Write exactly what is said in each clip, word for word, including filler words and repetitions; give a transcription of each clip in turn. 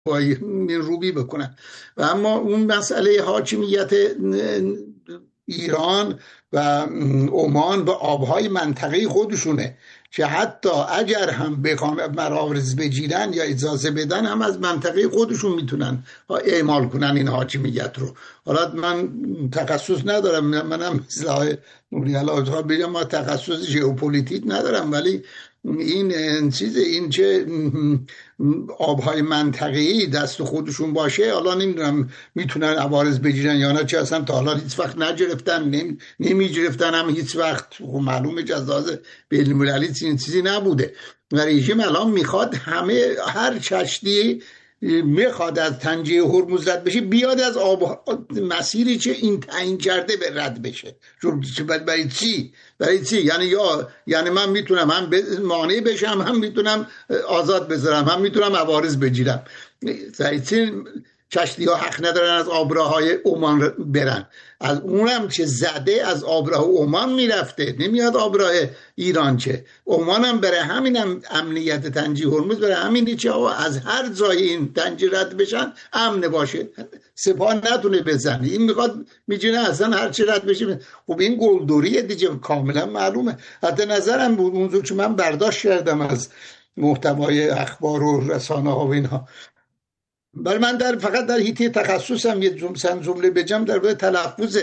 روبی بکنن. و اما اون مسئله حاکمیت ایران و عمان به آبهای منطقه خودشونه که حتی اگر هم بخوان مراورز بگیرن یا اجازه بدن هم از منطقه خودشون میتونن اعمال کنن این حاکمیت رو. حالا من تخصص ندارم، منم مثل های نوری علا بگم ما تخصص ژئوپلیتیک ندارم، ولی این چیز این چه آبهای منطقه‌ای دست خودشون باشه، حالا نمیدونم میتونن عوارض بگیرن یا نه، چه اصلا تا حالا هیچ وقت نگرفتن، نمی نمیگرفتن هم هیچ وقت. معلومه جزاز بین المللی این چیزی نبوده و رژیم الان میخواد همه هر کشتی میخواد از تنگه هرمز رد بشه بیاد از آب مسیری که این تعیین کرده به رد بشه. برای چی؟ برای چی؟ یعنی یا یعنی من میتونم هم مانع بشم، هم میتونم آزاد بذارم، هم میتونم عوارض بگیرم. برای چی کشتی ها حق ندارن از آبراهای عمان برن؟ از اونم که زده از آبراه عمان میرفته، نمیاد آبراه ایران. چه عمان هم برای همین هم امنیت تنجی هرمز برای همینی که از هر جای این تنجی رد بشن امن باشه، سپاه نتونه بزنه. این میخواد میجونه اصلا هر چی رد بشه. خب این گلدوریه دیگه، کاملا معلومه. حتی نظرم بود اونجور که من برداشت کردم از محتوای اخبار و رسانه ها و اینها. برای من در فقط در حیطه تخصصم یه جمله بگم در باید تلفظ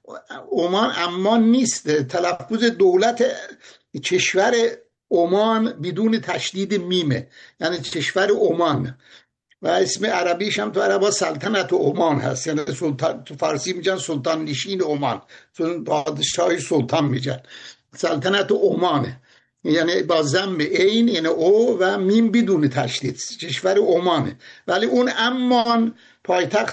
عمان عمان نیست، تلفظ دولت کشور عمان بدون تشدید میمه، یعنی کشور عمان. و اسم عربیش هم تو عربا سلطنت عمان هست، یعنی سلطان، تو فارسی میگن سلطان نشین عمان، پادشاه سلطان میگن سلطنت عمانه، یعنی با ضم عین یعنی او و میم بدون تشدید، کشور عمانه. ولی اون عمان پایتخت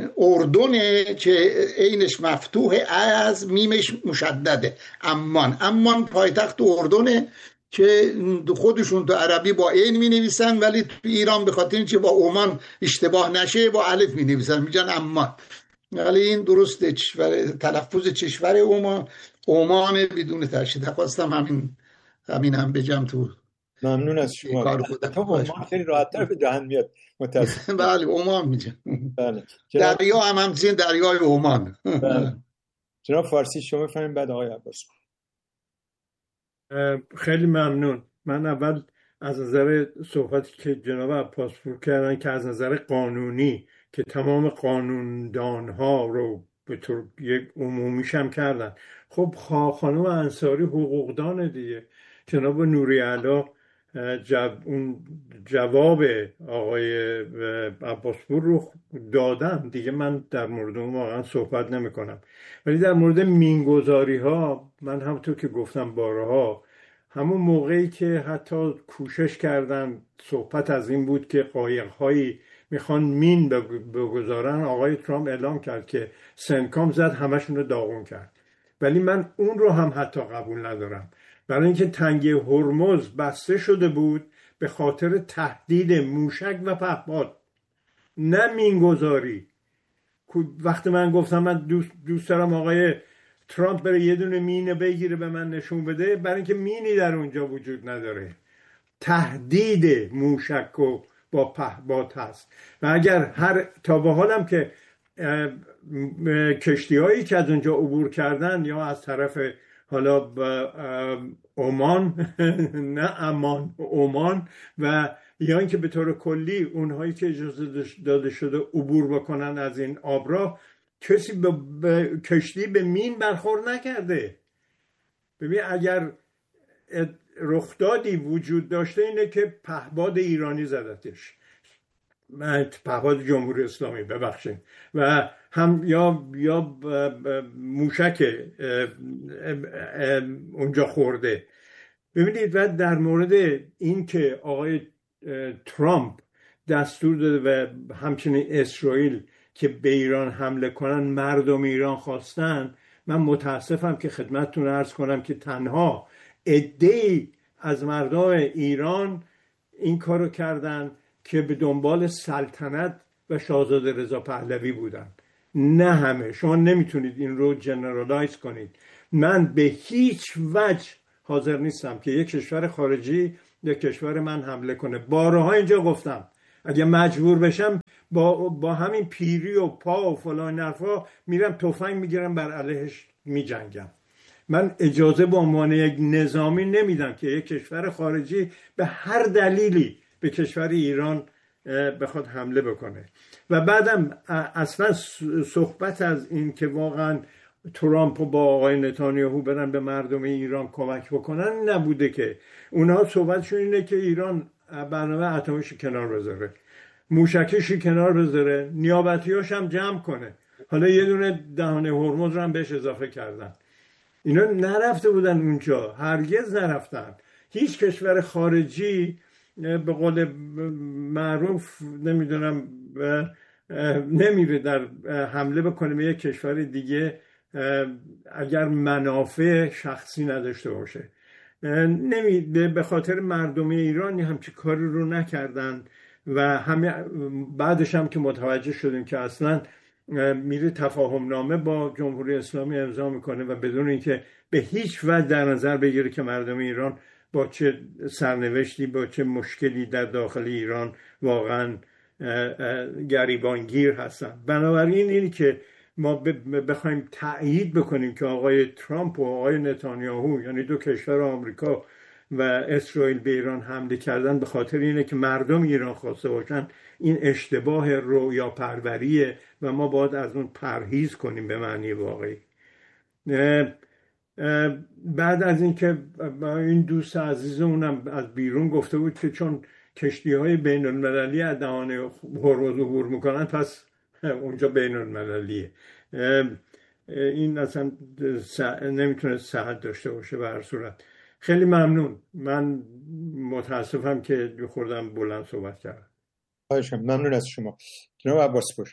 اردنه که عینش مفتوحه از میمش مشدده. عمان عمان پایتخت اردنه که خودشون تو عربی با عین می نویسن، ولی تو ایران به خاطر اینکه با عمان اشتباه نشه با الف می نویسن، میگن عمان. ولی این درسته، تلفظ کشور عمان عمان بدون تشدید. خواستم همین همین هم بگم تو. ممنون از شما. کار خودم عمان خیلی راحت‌تر به دهن میاد متاسفم. بله عمان میگن. بله. دریا هم همچنین دریای عمان. بله. جناب فارسی شما بفرمایید بعد آقای عباس. خیلی ممنون. من اول از نظر صحبتی که جناب عباس پور کردن که از نظر قانونی که تمام قانوندان ها رو به طور یک عمومیش هم کردن. خب خانم انصاری حقوقدان دیگه، جناب نوری علا جب اون جواب آقای عباس پور رو دادن دیگه، من در مورد اون واقعا صحبت نمی کنم. ولی در مورد مینگذاری ها من همونطور که گفتم بارها، همون موقعی که حتی کوشش کردن صحبت از این بود که قایق هایی میخوان مین بگذارن، آقای ترامپ اعلام کرد که سنکام زد همشون رو داغون کرد. ولی من اون رو هم حتی قبول ندارم، برای اینکه تنگه هرمز بسته شده بود به خاطر تهدید موشک و پهپاد، نه مینگذاری. وقتی من گفتم من دوست, دوست دارم آقای ترامپ بره یه دونه مینه بگیره به من نشون بده، برای اینکه مینی در اونجا وجود نداره، تهدید موشک و با پهپاد هست. و اگر هر تا به حالم که کشتی هایی که از اونجا عبور کردن یا از طرف حالا عمان نه امان عمان، و یا اینکه به طور کلی اونهایی که اجازه داده شده عبور بکنن از این آبراه، کسی به, به کشتی به مین برخورد نکرده. ببین اگر رخدادی وجود داشته اینه که پهپاد ایرانی زدتش، پهپاد جمهوری اسلامی ببخشید، و هم یا یا موشک اونجا خورده. ببینید و در مورد این که آقای ترامپ دستور داده و همچنین اسرائیل که به ایران حمله کنن، مردم ایران خواستن، من متاسفم که خدمتتون عرض کنم که تنها عده‌ای از مردم ایران این کارو کردن که به دنبال سلطنت و شاهزاده رضا پهلوی بودن، نه همه. شما نمیتونید این رو جنرالایز کنید. من به هیچ وجه حاضر نیستم که یک کشور خارجی یک کشور من حمله کنه. بارها اینجا گفتم اگه مجبور بشم با با همین پیری و پا و فلان حرفا میرم تفنگ میگیرم بر علیهش میجنگم. من اجازه به عنوان یک نظامی نمیدم که یک کشور خارجی به هر دلیلی به کشور ایران بخواد حمله بکنه. و بعدم اصلا صحبت از این که واقعا ترامپ و با آقای نتانیاهو برن به مردم ایران کمک بکنن نبوده. که اونها صحبتشون اینه که ایران برنامه اتمیش کنار بذاره، موشکیش کنار بذاره، نیابتیاش هم جمع کنه. حالا یه دونه دهانه هرمز رو هم بهش اضافه کردن. اینا نرفته بودن اونجا، هرگز نرفتن. هیچ کشور خارجی به قول معروف نمیدونم نمیره در حمله بکنه به یک کشور دیگه اگر منافع شخصی نداشته باشه. نمی به خاطر مردم ایرانی همچی کاری رو نکردن و همه بعدش هم که متوجه شدیم که اصلا میره تفاهم نامه با جمهوری اسلامی امضا میکنه و بدون اینکه به هیچ وجه در نظر بگیره که مردم ایران با چه سرنوشتی، با چه مشکلی در داخل ایران واقعا گریبانگیر هستن. بنابراین اینی که ما بخوایم تأیید بکنیم که آقای ترامپ و آقای نتانیاهو یعنی دو کشور آمریکا و اسرائیل به ایران حمله کردن به خاطر اینه که مردم ایران خواسته باشن، این اشتباه رویا پروریه و ما باید از اون پرهیز کنیم به معنی واقعی. بعد از اینکه این دوست عزیزمونم از بیرون گفته بود که چون کشتی های بین المللی از دهانه هرمز عبور میکنن پس اونجا بین المللیه، این اصلا نمیتونه صحت داشته باشه. به هر صورت خیلی ممنون. من متاسفم که خوردم بلند صحبت کردم. خواهشم، ممنون از شما جناب عباس پور.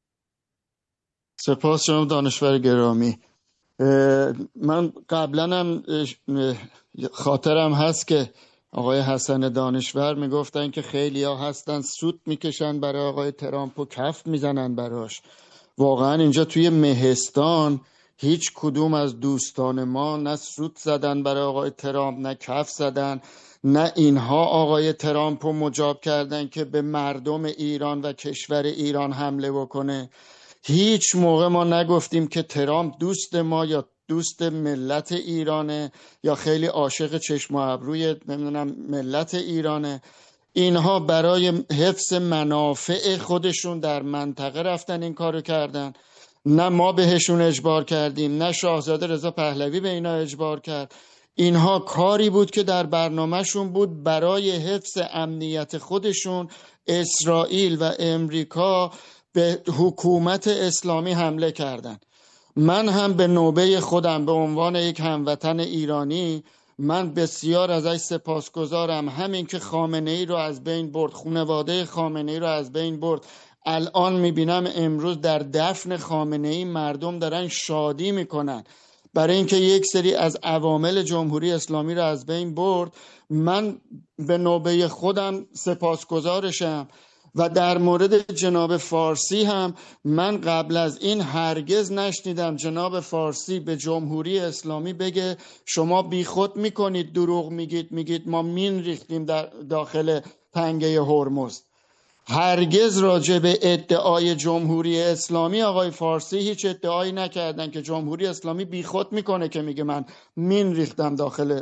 سپاس جناب دانشور گرامی. من قبلا هم خاطرم هست که آقای حسن دانشور میگفتن که خیلی ها هستن سوت میکشن برای آقای ترامپ و کف میزنن براش. واقعا اینجا توی مهستان هیچ کدوم از دوستان ما نه سوت زدن برای آقای ترامپ نه کف زدن، نه اینها آقای ترامپ رو مجاب کردن که به مردم ایران و کشور ایران حمله بکنه. هیچ موقع ما نگفتیم که ترامپ دوست ما یا دوست ملت ایرانه یا خیلی عاشق چشم و ابروی نمیدونم ملت ایرانه. اینها برای حفظ منافع خودشون در منطقه رفتن این کارو کردن. نه ما بهشون اجبار کردیم، نه شاهزاده رضا پهلوی به اینا اجبار کرد. اینها کاری بود که در برنامهشون بود برای حفظ امنیت خودشون. اسرائیل و امریکا به حکومت اسلامی حمله کردن. من هم به نوبه خودم به عنوان یک هموطن ایرانی من بسیار ازش سپاسگزارم. همین که خامنه ای رو از بین برد، خانواده خامنه ای رو از بین برد، الان میبینم امروز در دفن خامنه ای مردم دارن شادی میکنن برای اینکه یک سری از عوامل جمهوری اسلامی رو از بین برد. من به نوبه خودم سپاسگزارشم. و در مورد جناب فارسی هم من قبل از این هرگز نشنیدم جناب فارسی به جمهوری اسلامی بگه شما بیخود میکنید، دروغ میگید، میگید ما مین ریختیم در داخل تنگه هرمز. هرگز راجع به ادعای جمهوری اسلامی آقای فارسی هیچ ادعایی نکردن که جمهوری اسلامی بیخود میکنه که میگه من مین ریختم داخل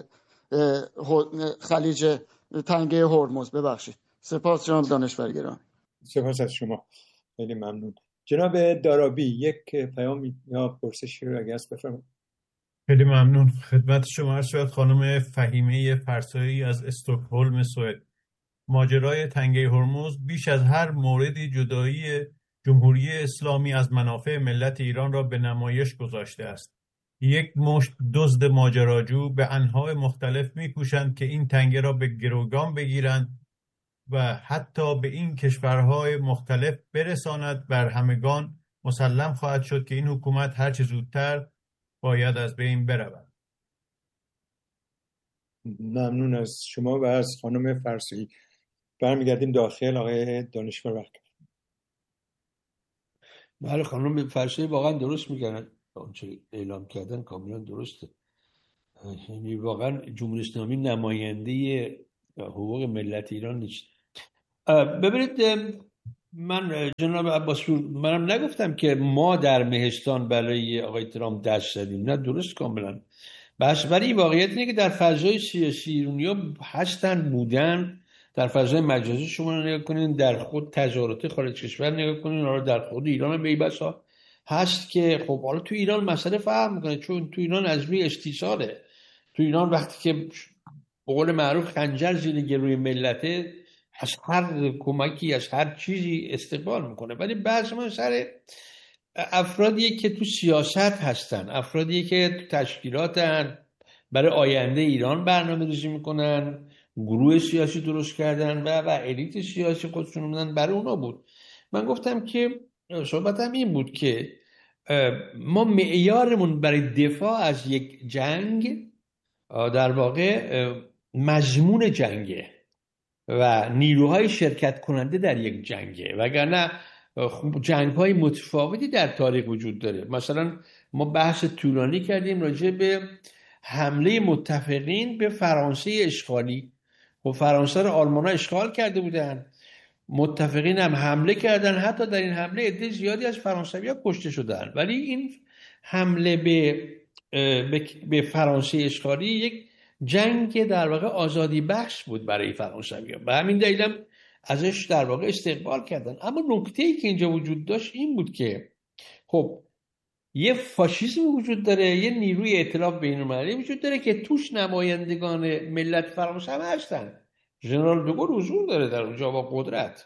خلیج تنگه هرمز. ببخشید. سپاس جناب دانشور گرامی. سپاس از شما، خیلی ممنون. جناب دارابی یک پیام یا پرسشی رو اگه هست بفرمایید. خیلی ممنون. خدمت شما عرض شود خانم فهیمه فرسایی از استکهلم سوئد. ماجرای تنگه هرمز بیش از هر موردی جدایی جمهوری اسلامی از منافع ملت ایران را به نمایش گذاشته است. یک مشت دزد ماجراجو به انواع مختلف می‌کوشند که این تنگه را به گروگان بگیرند و حتی به این کشورهای مختلف برساند. بر همگان مسلم خواهد شد که این حکومت هر چه زودتر باید از بین برود. ممنون از شما و از خانم فرسی. برمیگردیم داخل. آقای دانشور وقت. بله خانم فرسی واقعا درست میگن، آنچه اعلام کردن کاملا درسته. یعنی واقعا جمهوری اسلامی نماینده حقوق ملت ایران نیست. ببینید من جناب عباسپور منم نگفتم که ما در مهستان برای آقای ترامپ دست زدیم، نه درست کاملا بس، ولی واقعیت اینه که در فضای سیاسی ایرانیا هستن بودن، در فضای مجازی شما نگاه کنین، در خود تظاهرات خارج کشور نگاه کنین، حالا در خود ایران به بسا هست که خب حالا تو ایران مسئله فهم میکنه، چون تو ایران از روی استیصاله. تو ایران وقتی که به قول معروف خنجر زیر گلوی ملته، از هر کمکی از هر چیزی استقبال میکنه. ولی بعضی من سر افرادیه که تو سیاست هستن، افرادیه که تو تشکیلاتن، برای آینده ایران برنامه ریزی میکنن، گروه سیاسی درست کردن و و الیت سیاسی خودشون میدن، برای اونا بود. من گفتم که صحبتم این بود که ما معیارمون برای دفاع از یک جنگ در واقع مضمون جنگه و نیروهای شرکت کننده در یک جنگه، وگرنه جنگ‌های متفاوتی در تاریخ وجود داره. مثلا ما بحث طولانی کردیم راجع به حمله متفقین به فرانسه اشغالی و فرانسه رو آلمان‌ها اشغال کرده بودن، متفقین هم حمله کردن، حتی در این حمله عده زیادی از فرانسوی‌ها کشته شدن. ولی این حمله به به, به فرانسه اشغالی یک جنگ در واقع آزادی بخش بود برای فرانسوی‌ها، به همین دلیل هم ازش در واقع استقبال کردن. اما نکته‌ای که اینجا وجود داشت این بود که خب یه فاشیسم وجود داره، یه نیروی ائتلاف بین‌المللی وجود داره که توش نمایندگان ملت فرانسه هم هستن. ژنرال دوگل حضور داره در اونجا با قدرت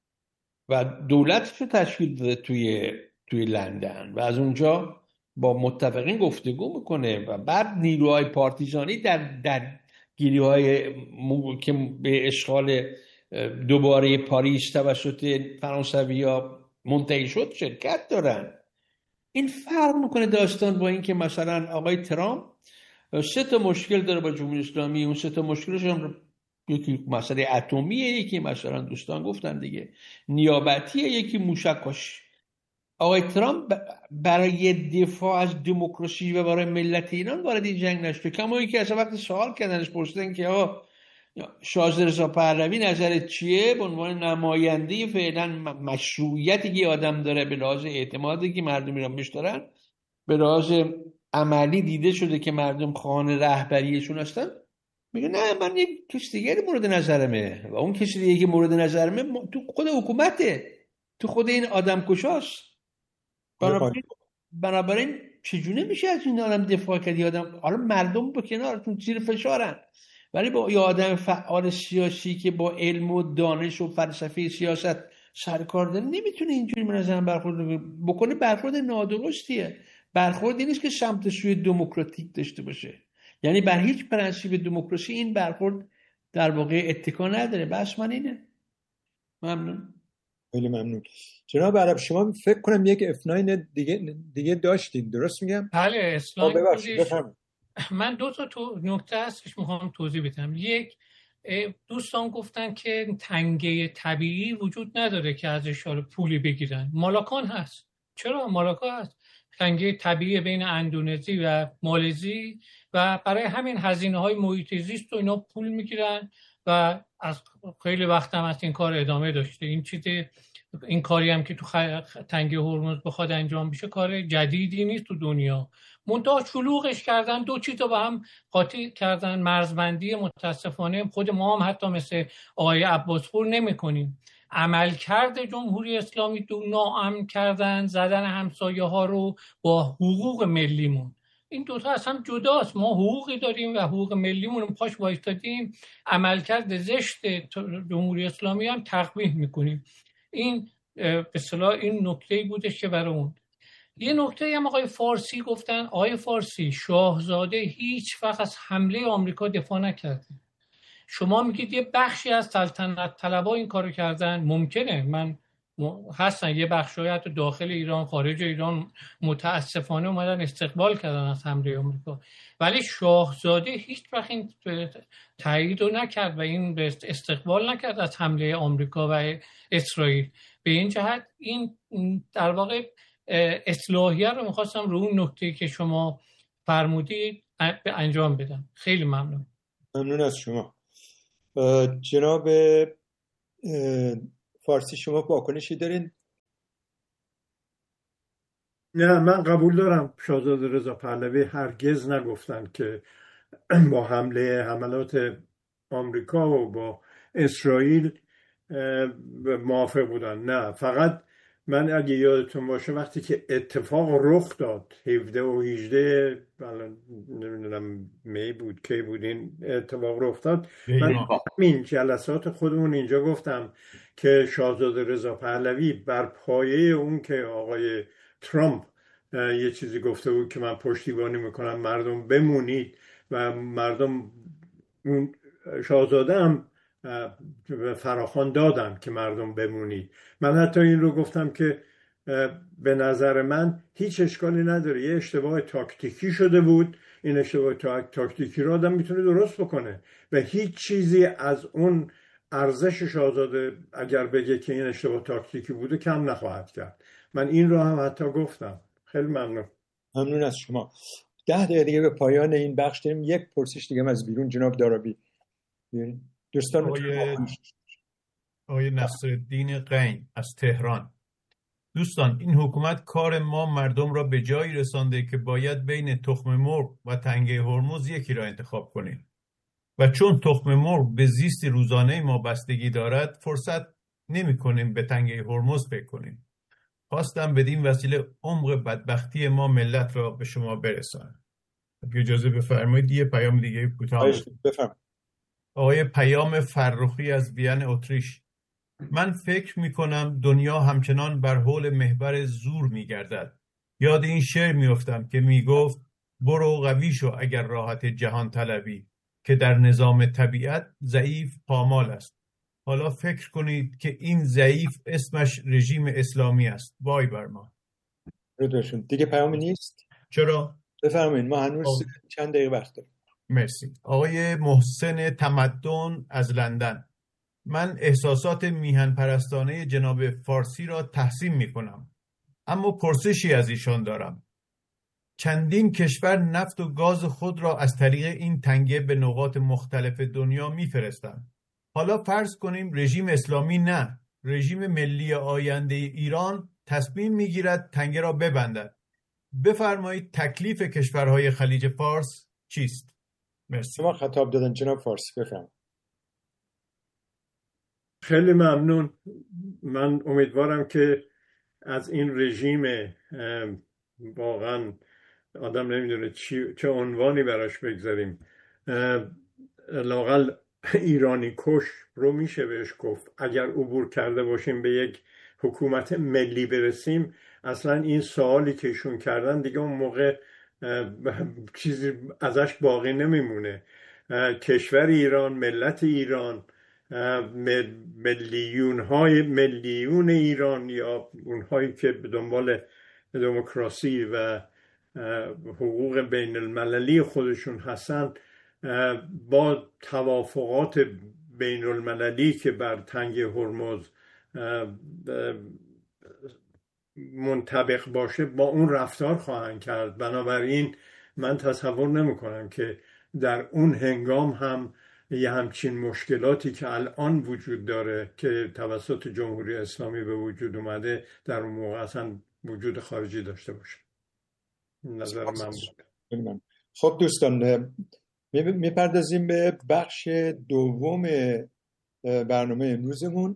و دولتش رو تشکیل داده توی توی لندن و از اونجا با متفقین گفتگو میکنه و بعد نیروهای پارتیزانی در در گیری‌های که به اشغال دوباره پاریس توسط فرانسوی‌ها منتهی شد شرکت دارن. این فرق میکنه داستان با این که مثلا آقای ترامپ سه تا مشکل داره با جمهوری اسلامی. اون سه تا مشکلش هم یکی مسئله اتمیه، یکی مثلا دوستان گفتن دیگه نیابتیه، یکی موشکاش. آقای ترامپ برای دفاع از دموکراسی و برای ملت ایران وارد این جنگ نشد. کما اینکه اصلا وقتی سوال کردنش پرسیدن که آقا شاهزاده رضا پهلوی نظرت چیه به عنوان نماینده فعلا مشروعیتی که آدم داره به لحاظ اعتمادی که مردم ایران بهش دارن، به لحاظ عملی دیده شده که مردم خواهان رهبریشون هستن، میگه نه من یک کسی دیگری مورد نظرمه و اون کسی دیگه که مورد نظرمه تو خود حکومته، تو خود این آدم کشاست. بنابراین بنابراین چجونه میشه از این آدم دفاع کرد؟ آدم حالا مردم با کنارتون زیر فشارن، ولی با یه آدم فعال سیاسی که با علم و دانش و فلسفه سیاست سرکار داره نمیتونه اینجوری به نظرم برخورد بکنه. برخورد نادرستیه، برخوردی نیست که سمت سوی دموکراتیک داشته باشه. یعنی بر هیچ پرنسیب دموکراسی این برخورد در واقع اتکا نداره. بس من اینه. ممنون. خیلی ممنون. جناب عرب شما فکر کنم یک اف ناین دیگه دیگه داشتید، درست میگم؟ بله اسلامی. بفرمایید. من دو تا تو نکته هست که میخوام توضیح بدم. یک، دوستان گفتن که تنگه طبیعی وجود نداره که ازش پولی بگیرن. مالاکان هست. چرا مالاکا هست؟ تنگه طبیعی بین اندونزی و مالزی و برای همین هزینه‌های محیط زیست و اینا پول میگیرن و از خیلی وقت هم از این کار ادامه داشته. این چیز این کاری هم که تو تنگه هرمز بخواد انجام بشه کار جدیدی نیست تو دنیا. منتها شلوغش کردن، دو چیز رو با هم قاطی کردن. مرزبندی متاسفانه خود ما هم حتی مثل آقای عباسپور نمی کنیم. عملکرد جمهوری اسلامی دو ناامن کردن، زدن همسایه ها رو با حقوق ملیمون. این دوتا از هم جداست. ما حقوقی داریم و حقوق ملیمون رو پاش وایستادیم، عملکرد زشت جمهوری اسلامی هم تقبیح میکنیم. این به اصطلاح این نکته‌ای بودش که برای اون. یه نکته هم آقای فارسی گفتن. آقای فارسی، شاهزاده هیچ وقت از حمله آمریکا دفاع نکرده. شما میگید یه بخشی از سلطنت طلبا این کارو کردن. ممکنه، من هستن یه بخشی حتی داخل ایران خارج ایران متاسفانه اومدن استقبال کردن از حمله آمریکا، ولی شاهزاده هیچ وقت این تایید رو نکرد و این استقبال نکرد از حمله آمریکا و اسرائیل. به این جهت این در واقع اصلاحیه رو میخواستم رو اون نکته که شما فرمودید انجام بدم. خیلی ممنون. ممنون از شما. جناب فارسی شما واکنشی دارین؟ نه، من قبول دارم شاهزاده رضا پهلوی هرگز نگفتن که با حمله حملات آمریکا و با اسرائیل موافق بودن. نه، فقط من اگه یادتون باشه وقتی که اتفاق رخ داد هفده و هجده نمیدونم می بود کی بود این اتفاق رخ داد، من همین جلسات خودمون اینجا گفتم که شاهزاده رضا پهلوی بر پایه اون که آقای ترامپ یه چیزی گفته بود که من پشتیبانی میکنم مردم بمونید و مردم اون شاهزاده هم فراخوان دادن که مردم بمونید. من حتی این رو گفتم که به نظر من هیچ اشکالی نداره، یه اشتباه تاکتیکی شده بود، این اشتباه تاکتیکی رو آدم میتونه درست بکنه و هیچ چیزی از اون ارزش شاهزاده اگر بگه که این اشتباه تاکتیکی بوده کم نخواهد کرد. من این رو هم حتی گفتم. خیلی ممنون. ممنون از شما. ده دقیقه دیگه به پایان این بخش داریم. یک پرسش دیگه از بیرون جناب دارابی. دوستان آقای آقای نصرالدین قین از تهران: دوستان، این حکومت کار ما مردم را به جایی رسانده که باید بین تخم مرغ و تنگه هرمز یکی را انتخاب کنیم و چون تخم مرغ به زیست روزانه ما بستگی دارد فرصت نمی کنیم به تنگه هرمز فکر کنیم. خواستم بدین وسیله عمق بدبختی ما ملت را به شما برسانم. اگه اجازه بفرمایید یه پیام دیگه کوتاه بفرمایید. آقای پیام فرخی از وین اتریش: من فکر می کنم دنیا همچنان بر حول محور زور می گردد. یاد این شعر می افتم که می گفت برو قوی شو اگر راحت جهان طلبی، که در نظام طبیعت ضعیف پامال است. حالا فکر کنید که این ضعیف اسمش رژیم اسلامی است. وای بر ما. ردوشون دیگه پیامی نیست؟ چرا؟ بفرمایید، ما هنوز آه. چند دقیقه وقت داریم. مرسی. آقای محسن تمدن از لندن: من احساسات میهن پرستانه جناب فارسی را تحسین می کنم، اما پرسشی از ایشان دارم. چندین کشور نفت و گاز خود را از طریق این تنگه به نقاط مختلف دنیا می فرستند. حالا فرض کنیم رژیم اسلامی نه، رژیم ملی آینده ایران تصمیم می گیرد تنگه را ببندد. بفرمایید تکلیف کشورهای خلیج فارس چیست؟ مرسی. شما خطاب دادن جناب فارسی، بفرمایید. خیلی ممنون. من امیدوارم که از این رژیم واقعا آدم نمیدونه چی چه عنوانی براش بگذاریم، لااقل ایرانی کش رو میشه بهش گفت. اگر عبور کرده باشیم به یک حکومت ملی برسیم، اصلا این سوالی که ایشون کردن دیگه اون موقع چیزی ازش باقی نمیمونه. کشور ایران، ملت ایران، میلیون های میلیون ایران یا اونهایی که به دنبال دموکراسی و حقوق بین المللی خودشون هستن، با توافقات بین المللی که بر تنگ هرمز منطبق باشه با اون رفتار خواهند کرد. بنابراین من تصور نمی کنم که در اون هنگام هم یه همچین مشکلاتی که الان وجود داره که توسط جمهوری اسلامی به وجود اومده در اون موقع اصلا وجود خارجی داشته باشه. نظر من بود. خب دوستان، میپردازیم به بخش دوم برنامه امروزمون.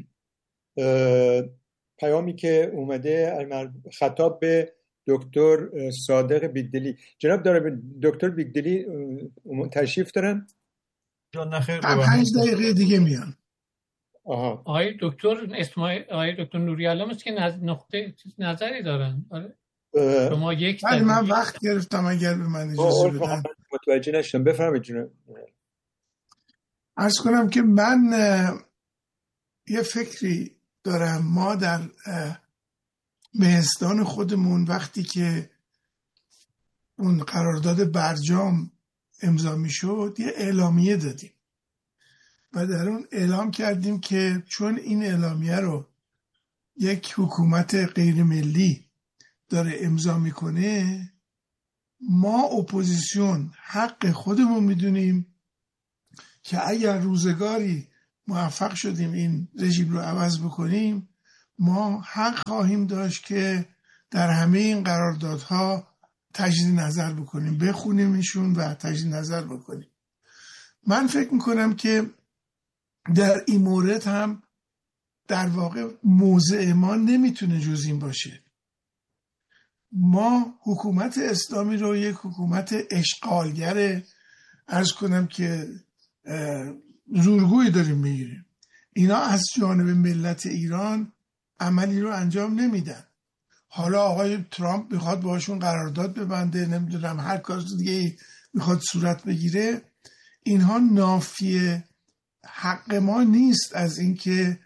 پیامی که اومده خطاب به دکتر صادق بیگدلی. جناب داره دکتر بیگدلی تشریف دارن؟ جان نخیر. پنج دقیقه دیگه میان. آها. آقای دکتر اسماعیل، آقای دکتر نوری علام است که نقطه نظری دارن. آره. شما یک ولی من وقت گرفتم، اگر به من اجازه بدن. متوجه نشدم. بفرمایید جناب. عرض کنم که من یه فکری دارم. ما در مهستان خودمون وقتی که اون قرارداد برجام امضا می شد یه اعلامیه دادیم و در اون اعلام کردیم که چون این اعلامیه رو یک حکومت غیر ملی داره امضا میکنه، ما اپوزیسیون حق خودمون میدونیم که اگر روزگاری موفق شدیم این رژیم رو عوض بکنیم، ما حق خواهیم داشت که در همه این قراردادها تجدید نظر بکنیم، بخونیمشون و تجدید نظر بکنیم. من فکر میکنم که در این مورد هم در واقع موضع ما نمیتونه جز این باشه. ما حکومت اسلامی رو یک حکومت اشغالگر، عرض کنم که زورگویی داریم میگیریم. اینا از جانب ملت ایران عملی رو انجام نمیدن. حالا آقای ترامپ میخواد باشون قرارداد ببنده، نمیدونم هر کار دیگه میخواد صورت بگیره. اینها نافی حق ما نیست از اینکه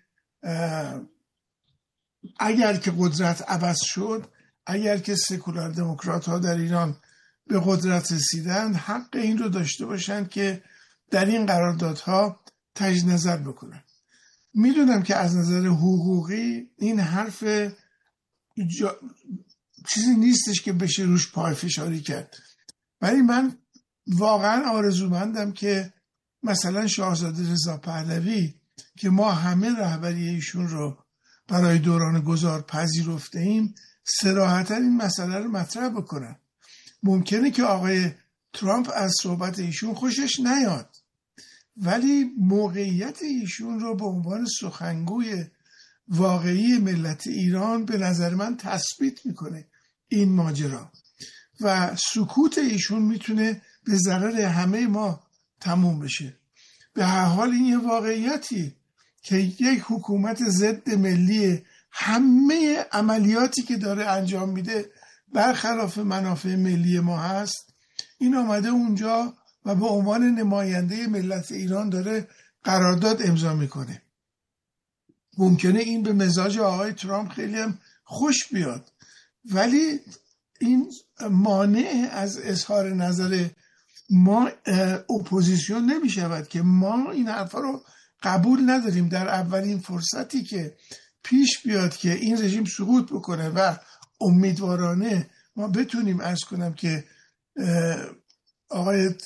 اگر که قدرت عوض شد، اگر که سکولار دموکرات ها در ایران به قدرت رسیدن، حق این رو داشته باشن که در این قراردادها تجدید نظر بکنن. میدونم که از نظر حقوقی این حرف جا... چیزی نیستش که بشه روش پای فشاری کرد، ولی من واقعا آرزومندم که مثلا شاهزاده رضا پهلوی که ما همه رهبری ایشون رو برای دوران گذار پذیرفته ایم، صراحتا این مسئله رو مطرح بکنن. ممکنه که آقای ترامپ از صحبت ایشون خوشش نیاد، ولی موقعیت ایشون رو به عنوان سخنگوی واقعی ملت ایران به نظر من تثبیت میکنه این ماجرا، و سکوت ایشون میتونه به ضرر همه ما تموم بشه. به هر حال این یه واقعیتی که یک حکومت ضد ملی همه عملیاتی که داره انجام میده برخلاف منافع ملی ما هست. این آمده اونجا و به عنوان نماینده ملت ایران داره قرارداد امضا میکنه. ممکنه این به مزاج آقای ترامپ خیلی هم خوش بیاد، ولی این مانع از اظهار نظر ما اپوزیسیون نمی شود که ما این حرفا رو قبول نداریم. در اولین فرصتی که پیش بیاد که این رژیم سقوط بکنه و امیدوارانه ما بتونیم عرض کنم که آقای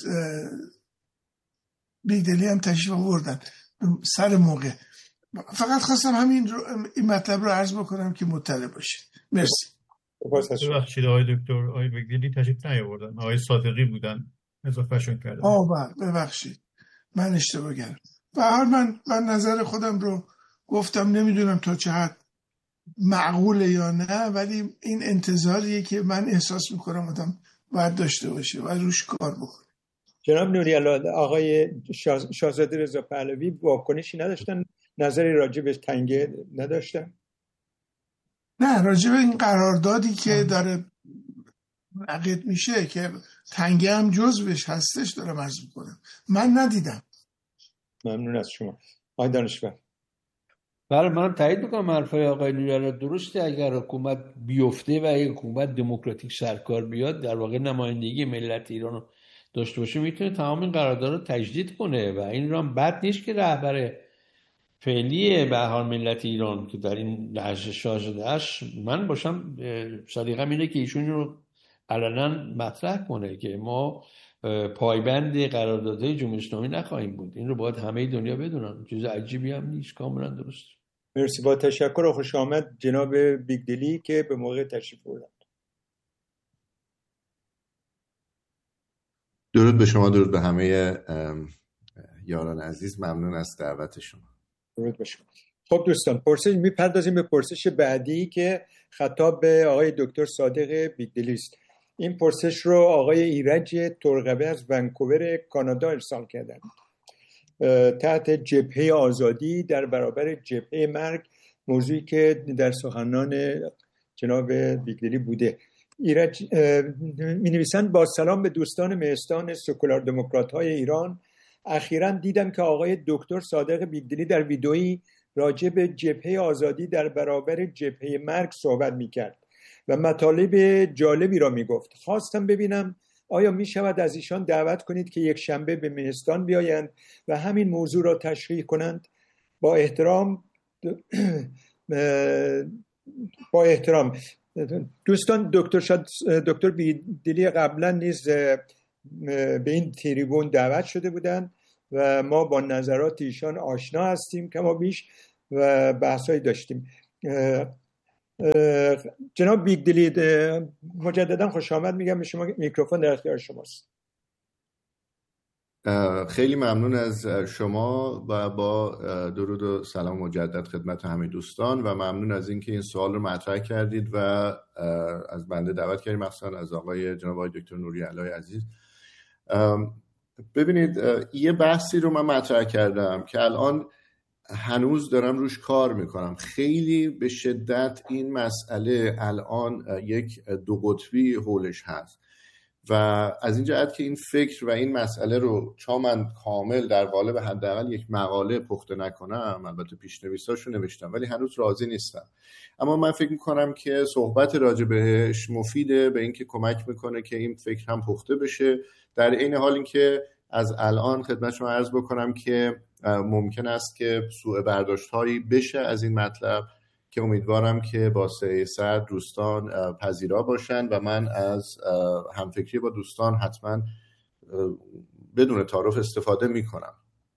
بیگدلی هم تشریف آوردن سر موقع. فقط خواستم همین رو این مطلب رو عرض بکنم که مطلع باشید. مرسی. ببخشید آقای دکتر، آقای بیگدلی تشریف نیاوردن، آقای صادقی بودن اضافهشون کردن. آه ببخشید من اشتباه کردم. به هر حال من من نظر خودم رو گفتم، نمیدونم تا چه حد معقوله یا نه، ولی این انتظاریه که من احساس میکنم آدم باید داشته باشه و روش کار بکنه. جناب نوری‌الله، آقای شاهزاده رضا پهلوی واکنشی نداشتن؟ نظری راجع به تنگه نداشتن؟ نه، راجع به این قراردادی که داره عقد میشه که تنگه هم جزوش هستش دارم عرض میکنم، من ندیدم. ممنون از شما. آقای دانشور. بله، منم تایید میکنم حرفای آقای نوری‌الله. درسته اگر حکومت بیفته و یک حکومت دموکراتیک سرکار بیاد، در واقع نمایندگی ملت ایران رو داشته باشه، میتونه تمام این قرارداد رو تجدید کنه و این رو هم بد نیست که رهبر فعلی به حال ملت ایران که در این لحظه شاهزاده‌اش من باشم، سلیقه‌م اینه که ایشون رو علنا مطرح کنه که ما پایبند قراردادهای جمهوری اسلامی نخواهیم بود. این رو باید همه دنیا بدونن، چیز عجیبی هم نیست، کاملا درست. مرسی، با تشکر و خوش آمد جناب بیگدلی که به موقع تشریف آوردن. درود به شما، درود به همه یاران عزیز، ممنون از دعوت شما. درود به شما. خب دوستان، پرسش میپردازیم به پرسش بعدی که خطاب به آقای دکتر صادق بیگدلی است. این پرسش رو آقای ایرج ترقبه از ونکوور کانادا ارسال کردند. تحت جبهه آزادی در برابر جبهه مرگ، موضوعی که در سخنان جناب بیگدلی بوده. ایرج می نویسند: با سلام به دوستان مهستان سکولار دموکرات های ایران. اخیراً دیدم که آقای دکتر صادق بیگدلی در ویدئویی راجع به جبهه آزادی در برابر جبهه مرگ صحبت میکرد و مطالب جالبی را میگفت. خواستم ببینم آیا می شود از ایشان دعوت کنید که یک شنبه به مهستان بیایند و همین موضوع را تشریح کنند؟ با احترام با احترام دوستان، دکتر شد دکتر بیگدلی قبلا نیز به این تریبون دعوت شده بودند و ما با نظرات ایشان آشنا هستیم کما بیش و بحثایی داشتیم. جناب بیگدلی مجددا خوش آمد میگم به شما، میکروفون در اختیار شماست. خیلی ممنون از شما و با درود و سلام مجدد خدمت همه دوستان و ممنون از اینکه این سوال رو مطرح کردید و از بنده دعوت کردید، مخصوصا از آقای جناب آقای دکتر نوری علای عزیز. ببینید یه بحثی رو من مطرح کردم که الان هنوز دارم روش کار میکنم. خیلی به شدت این مسئله الان یک دو قطبی حولش هست و از این جهت که این فکر و این مسئله رو چون من کامل در قالب حداقل یک مقاله پخته نکنم، البته پیش‌نویساشو نوشتم ولی هنوز راضی نیستم، اما من فکر میکنم که صحبت راجع بهش مفیده، به این که کمک میکنه که این فکر هم پخته بشه. در این حال این که از الان خدمت شما عرض بکنم که ممکن است که سوء برداشت هایی بشه از این مطلب که امیدوارم که با سعی صدر دوستان پذیرا باشن و من از همفکری با دوستان حتما بدون تعارف استفاده میکنم.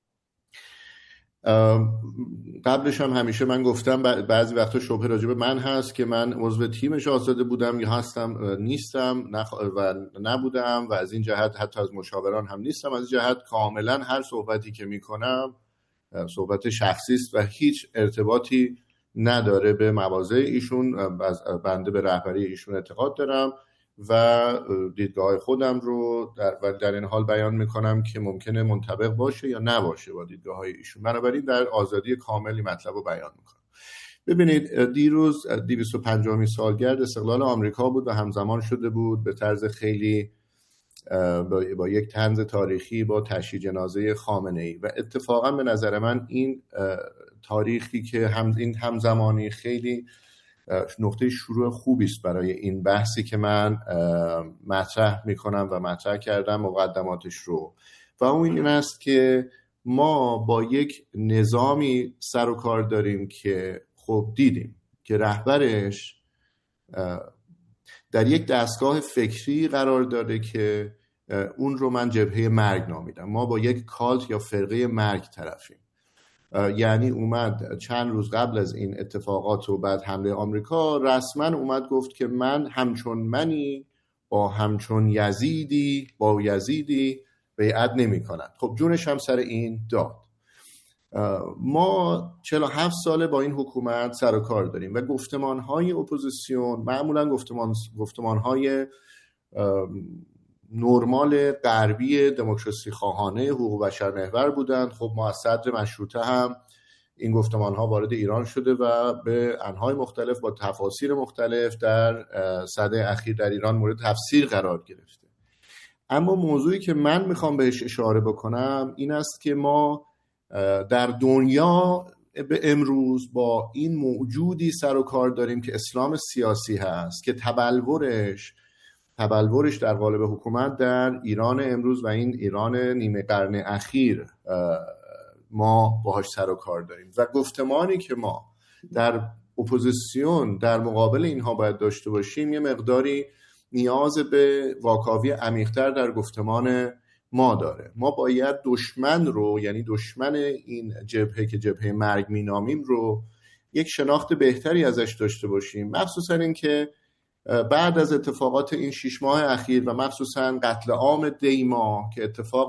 قبلش هم همیشه من گفتم بعضی وقتا شبهه راجع به من هست که من عضو تیم شاهزاده بودم یا هستم نیستم نخ... و نبودم و از این جهت حتی از مشاوران هم نیستم. از این جهت کاملا هر صحبتی که میکنم صحبت شخصی است و هیچ ارتباطی نداره به مواضع ایشون. از بنده به رهبری ایشون اعتقاد دارم و دیدگاه خودم رو در, در این حال بیان میکنم که ممکنه منطبق باشه یا نباشه با دیدگاه های ایشون. بنابراین در آزادی کاملی مطلب رو بیان میکنم. ببینید دیروز دویست و پنجمین سالگرد استقلال آمریکا بود و همزمان شده بود به طرز خیلی با, با یک طنز تاریخی با تشییع جنازه خامنه‌ای و اتفاقا به نظر من این تاریخی که هم این همزمانی خیلی نقطه شروع خوبی است برای این بحثی که من مطرح میکنم و مطرح کردم مقدماتش رو، و اون این است که ما با یک نظامی سر و کار داریم که خب دیدیم که رهبرش در یک دستگاه فکری قرار داره که اون رو من جبهه مرگ نامیدم. ما با یک کالت یا فرقه مرگ طرفیم. یعنی اومد چند روز قبل از این اتفاقات و بعد حمله آمریکا رسما اومد گفت که من همچون منی با همچون یزیدی با یزیدی بیعت نمی کند. خب جونش هم سر این داد. ما چهل و هفت ساله با این حکومت سر و کار داریم و گفتمانهای اپوزیسیون معمولا گفتمان گفتمانهای نرمال غربی دموکراسی خواهانه حقوق بشر محور بودند. خب ما از صدر مشروطه هم این گفتمان ها وارد ایران شده و به انواع مختلف با تفاسیر مختلف در سده اخیر در ایران مورد تفسیر قرار گرفته. اما موضوعی که من میخوام بهش اشاره بکنم این است که ما در دنیا به امروز با این موجودی سر و کار داریم که اسلام سیاسی هست که تبلورش تبلورش در قالب حکومت در ایران امروز و این ایران نیمه قرن اخیر ما باهاش سر و کار داریم و گفتمانی که ما در اپوزیسیون در مقابل اینها باید داشته باشیم یه مقداری نیاز به واکاوی عمیق‌تر در گفتمان ما داره. ما باید دشمن رو، یعنی دشمن این جبهه که جبهه مرگ مینامیم رو، یک شناخت بهتری ازش داشته باشیم، مخصوصا این که بعد از اتفاقات این شش ماه اخیر و مخصوصا قتل عام دیما که اتفاق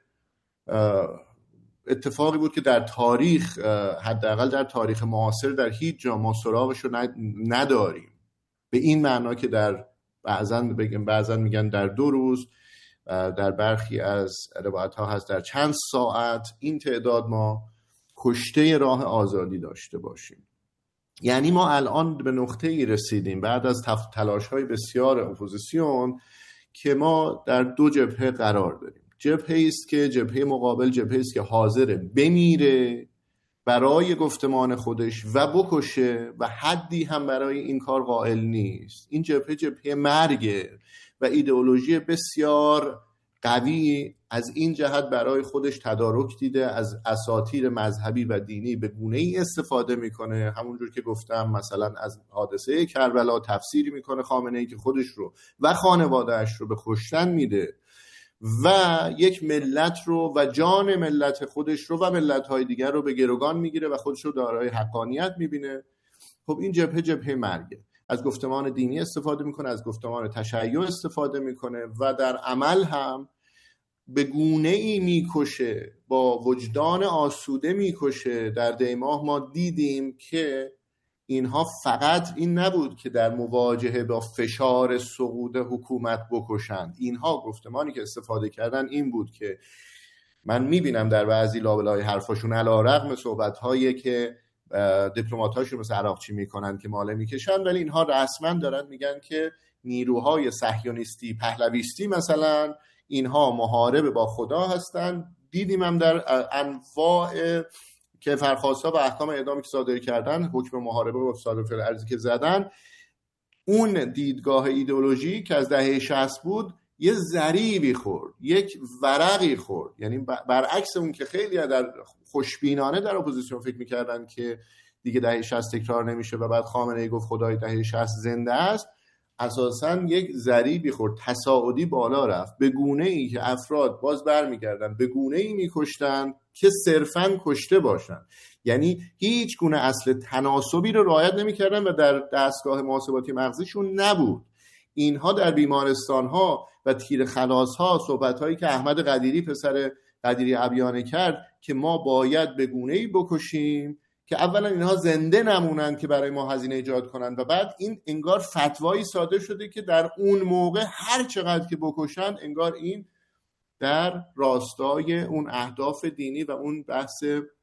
اتفاقی بود که در تاریخ حداقل در تاریخ معاصر در هیچ جا ما سراغش رو نداریم، به این معنا که در بعضا بگم بعضا میگن در دو روز، در برخی از روایت ها هست در چند ساعت این تعداد ما کشته راه آزادی داشته باشیم. یعنی ما الان به نقطه ای رسیدیم بعد از تلاش های بسیار اپوزیسیون که ما در دو جبهه قرار داریم. جبهه است که جبهه مقابل جبهه است که حاضره بمیره برای گفتمان خودش و بکشه و حدی هم برای این کار قائل نیست. این جبهه جبهه مرگه و ایدئولوژی بسیار قوی از این جهت برای خودش تدارک دیده، از اساطیر مذهبی و دینی به گونه‌ای استفاده میکنه، همونجور که گفتم مثلا از حادثه کربلا تفسیری میکنه خامنه‌ای که خودش رو و خانواده‌اش رو به کشتن میده و یک ملت رو و جان ملت خودش رو و ملت‌های دیگر رو به گروگان میگیره و خودش رو دارای حقانیت میبینه. خب این جبهه جبهه مرگه. از گفتمان دینی استفاده میکنه، از گفتمان تشیع استفاده میکنه و در عمل هم به گونه ای میکشه، با وجدان آسوده میکشه. در دیماه ما دیدیم که اینها فقط این نبود که در مواجهه با فشار سقوط حکومت بکشند، اینها گفتمانی که استفاده کردن این بود که من میبینم در بعضی لابلای حرفاشون علی‌رغم صحبت‌هایی که دیپلمات‌هاشون مثل عراقچی میکنن که ماله میکشن، ولی اینها رسما دارن میگن که نیروهای صهیونیستی پهلویستی مثلا اینها محارب با خدا هستن. دیدیم هم در انواع که فرخواستا و احکام اعدامی که صادر کردن، حکم محاربه و فساد فی الارض که زدن، اون دیدگاه ایدئولوژی که از دهه شصت بود یه ضریبی خورد، یک ورقی خورد. یعنی برعکس اون که خیلی در خوشبینانه در اپوزیسیون فکر میکردن که دیگه دهه شصت تکرار نمیشه و بعد خامنه‌ای گفت خدای دهه شصت زنده است، اساساً یک ضریبی خورد، تصاعدی بالا رفت، به گونه‌ای که افراد باز برمیگردن به گونه‌ای میکشتن که صرفاً کشته باشن. یعنی هیچ گونه اصل تناسبی رو رعایت نمی‌کردن و در دستگاه محاسباتی مغزیشون نبود. اینها در بیمارستان‌ها و تیر خلاص‌ها، صحبت‌هایی که احمد قدیری پسر قدیری ابیانه کرد که ما باید به گونه‌ای بکشیم که اولا اینها زنده نمونن که برای ما هزینه ایجاد کنن و بعد این انگار فتوایی صادر شده که در اون موقع هر چقدر که بکشن انگار این در راستای اون اهداف دینی و اون بحث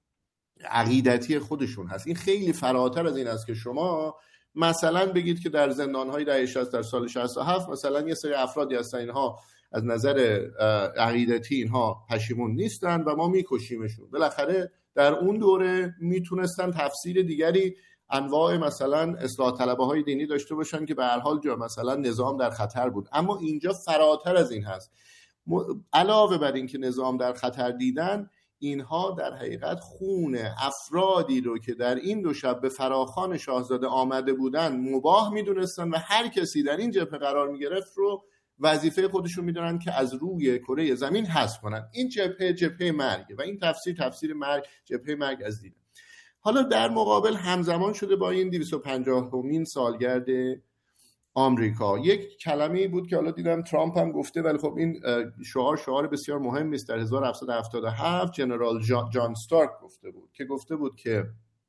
عقیدتی خودشون هست. این خیلی فراتر از این است که شما مثلا بگید که در زندان‌های دهه شصت در سال شصت و هفت مثلا یه سری افرادی هستن اینها از نظر عقیدتی اینها پشیمون نیستن و ما میکشیمشون. بالاخره در اون دوره میتونستن تفسیر دیگری انواع مثلا اصلاح طلبه های دینی داشته باشن که به هر حال جا مثلا نظام در خطر بود. اما اینجا فراتر از این هست. علاوه بر این که نظام در خطر دیدن، اینها در حقیقت خون افرادی رو که در این دو شب به فراخوان شاهزاده آمده بودن مباح میدونستن و هر کسی در این جبهه قرار میگرفت رو وظیفه خودشون میدونن که از روی کره زمین حذف کنن. این جبهه جبهه مرگ و این تفسیر تفسیر مرگ، جبهه مرگ از دین. حالا در مقابل همزمان شده با این دویست و پنجاهمین سالگرد آمریکا یک کلمه‌ای بود که حالا دیدم ترامپ هم گفته، ولی خب این شعار شعار بسیار مهمی است. در هزار و هفتصد و هفتاد و هفت جنرال جان استارک گفته بود که گفته بود که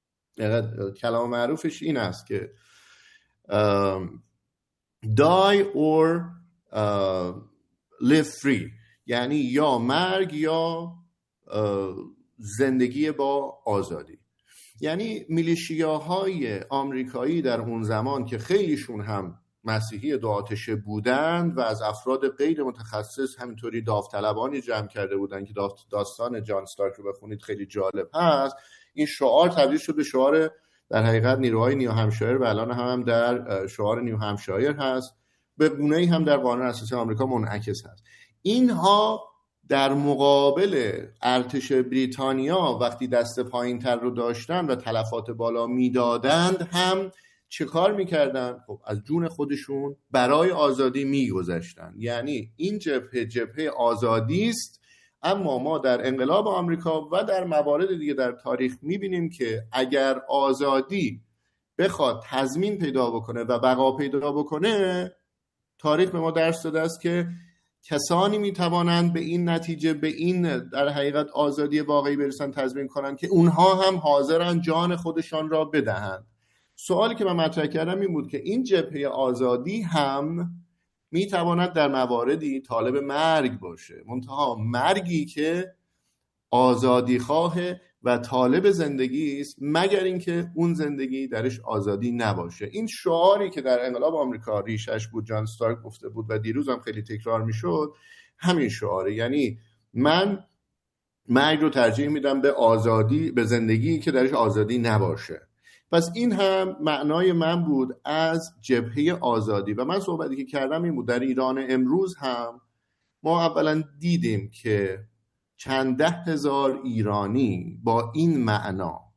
کلمه معروفش این است که die or uh, live free، یعنی یا مرگ یا زندگی با آزادی. یعنی میلیشیاهای آمریکایی در اون زمان که خیلیشون هم مسیحی دو آتشه بودند و از افراد غیر متخصص همینطوری داوطلبانی جمع کرده بودند که داستان جان استارک رو بخونید خیلی جالب هست. این شعار تبدیل شد به شعار در حقیقت نیروهای نیو همشایر و الان هم, هم در شعار نیو همشایر هست، به گونه‌ای هم در قانون اساسی آمریکا منعکس هست. اینها در مقابل ارتش بریتانیا وقتی دست پایین‌تر رو داشتن و تلفات بالا میدادند هم چه کار میکردن؟ خب از جون خودشون برای آزادی میگذشتن. یعنی این جبهه جبهه آزادی است، اما ما در انقلاب آمریکا و در موارد دیگه در تاریخ میبینیم که اگر آزادی بخواد تضمین پیدا بکنه و بقا پیدا بکنه، تاریخ به ما درس داده است که کسانی میتوانند به این نتیجه، به این در حقیقت آزادی واقعی برسن، تضمین کنند که اونها هم حاضرن جان خودشان را بدهند. سوالی که من مطرح کردم این بود که این جبهه آزادی هم میتواند در مواردی طالب مرگ باشه، منتها مرگی که آزادی خواه و طالب زندگی است، مگر اینکه اون زندگی درش آزادی نباشه. این شعاری که در انقلاب آمریکا ریشش بود، جان استارک گفته بود و دیروز هم خیلی تکرار میشد، همین شعاره. یعنی من مرگ رو ترجیح میدم به آزادی، به زندگی که درش آزادی نباشه. پس این هم معنای من بود از جبهه آزادی. و من صحبتی که کردم این بود در ایران امروز هم ما اولا دیدیم که چند ده هزار ایرانی با این معنا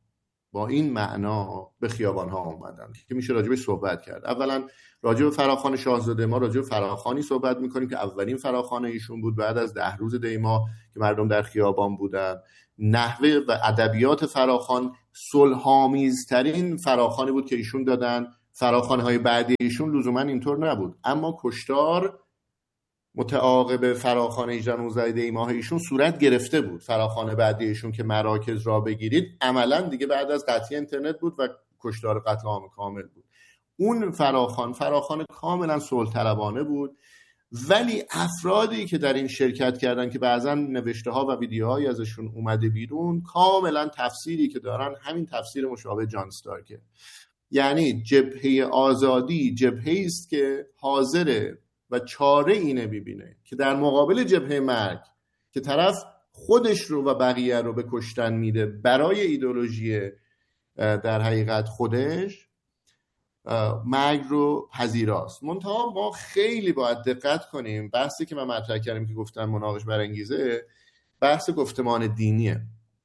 با این معنا به خیابان ها آمدن که میشه راجبش صحبت کرد. اولا راجب فراخوان شاهزاده، ما راجب فراخوانی صحبت میکنیم که اولین فراخوان ایشون بود بعد از ده روز دیما که مردم در خیابان بودن. نحوه و ادبیات فراخوان صلح‌آمیزترین فراخوانی بود که ایشون دادن. فراخوان‌های بعدی ایشون لزوما اینطور نبود، اما کشتار متعاقب فراخوان هجده نوزده دی ماه ایشون صورت گرفته بود. فراخوان بعدی ایشون که مراکز را بگیرید عملا دیگه بعد از قطعی اینترنت بود و کشتار قتل عام کامل بود. اون فراخوان فراخوان کاملا صلح طلبانه بود، ولی افرادی که در این شرکت کردن که بعضا نوشته ها و ویدیوهایی ازشون اومده بیرون، کاملا تفسیری که دارن همین تفسیر مشابه جان استارکه. یعنی جبهه آزادی جبهه‌ای است که حاضره و چاره اینه ببینه که در مقابل جبهه مرگ که طرف خودش رو و بقیه رو به کشتن میده برای ایدئولوژی در حقیقت خودش، مرگ رو پذیراست. منتها ما خیلی باید دقت کنیم. بحثی که من مطرح کردم که گفتم مناقش برانگیزه، بحث گفتمان دینیه.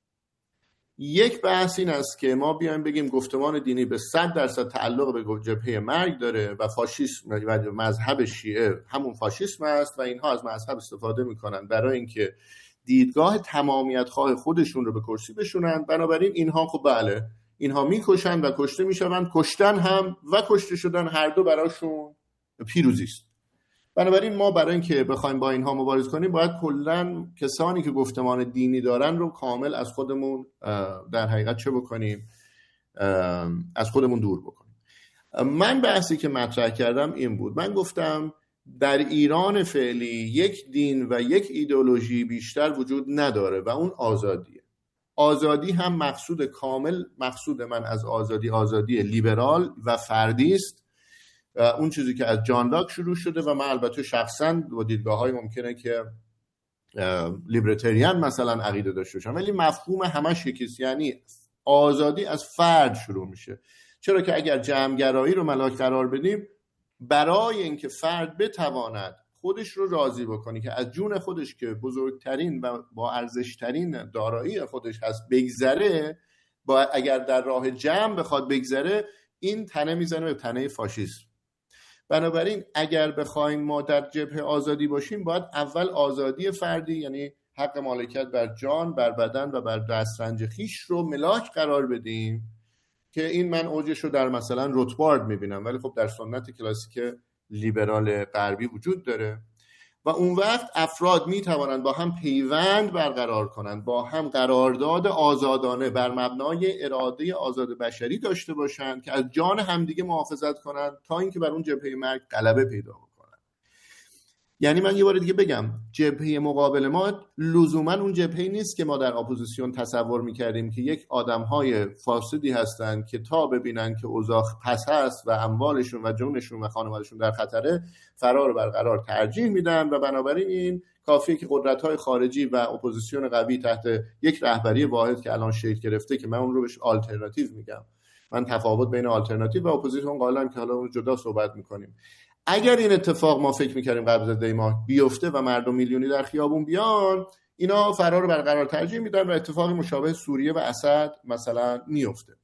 یک بحث این است که ما بیایم بگیم گفتمان دینی به صد درصد تعلق به جبهه مرگ داره و فاشیسم و مذهب شیعه همون فاشیسم است و اینها از مذهب استفاده میکنن برای اینکه دیدگاه تمامیت خواه خودشون رو به کرسی بشونن. بنابراین اینها خب بله اینها میکشن و کشته میشوند، کشتن هم و کشته شدن هر دو براشون پیروزی است. بنابراین ما برای اینکه بخوایم با اینها مبارزه کنیم باید کلا کسانی که گفتمان دینی دارن رو کامل از خودمون در حقیقت چه بکنیم، از خودمون دور بکنیم. من بحثی که مطرح کردم این بود، من گفتم در ایران فعلی یک دین و یک ایدئولوژی بیشتر وجود نداره و اون آزادیه. آزادی هم مقصود کامل، مقصود من از آزادی آزادی لیبرال و فردی است. اون چیزی که از جان لاک شروع شده و من البته شخصا با دیدگاه‌های ممکنه که لیبرتریان مثلا عقیده داشته باشم، ولی مفهوم همش یکیست، یعنی آزادی از فرد شروع میشه. چرا که اگر جمع‌گرایی رو ملاک قرار بدیم، برای اینکه فرد بتواند خودش رو راضی بکنه که از جون خودش که بزرگترین و با ارزشترین دارایی خودش هست بگذره، با اگر در راه جمع بخواد بگذره، این تنه میزنه به تنه فاشیسم. بنابراین اگر بخوایم ما در جبهه آزادی باشیم، باید اول آزادی فردی، یعنی حق مالکیت بر جان، بر بدن و بر دسترنج خیش رو ملاک قرار بدیم که این من اوجش رو در مثلا روتبارد میبینم، ولی خب در سنت کلاسیک لیبرال غربی وجود داره. و اون وقت افراد میتوانند با هم پیوند برقرار کنند، با هم قرارداد آزادانه بر مبنای اراده آزاد بشری داشته باشند که از جان همدیگه محافظت کنند تا اینکه بر اون جبهه مرگ غلبه پیدا کنند. یعنی من یه بار دیگه بگم، جبهه مقابل ما لزوما اون جبهه‌ای نیست که ما در اپوزیسیون تصور می‌کردیم که یک آدم‌های فاسدی هستند که تا ببینن که اوضاع پس هست و اموالشون و جونشون و خانوادهشون در خطره، فرار برقرار ترجیح میدن و بنابراین این کافیه که قدرت‌های خارجی و اپوزیسیون قوی تحت یک رهبری واحد که الان شکل گرفته، که من اون رو بهش آلترناتیو میگم، من تفاوت بین آلترناتیو و اپوزیسیون قائلم که حالا اون جدا صحبت می‌کنیم. اگر این اتفاق ما فکر می‌کردیم قبل از دی ماه بیفته و مردم میلیونی در خیابون بیان، اینا فرار رو برقرار ترجیح میدن و اتفاقی مشابه سوریه و اسد مثلا میفته.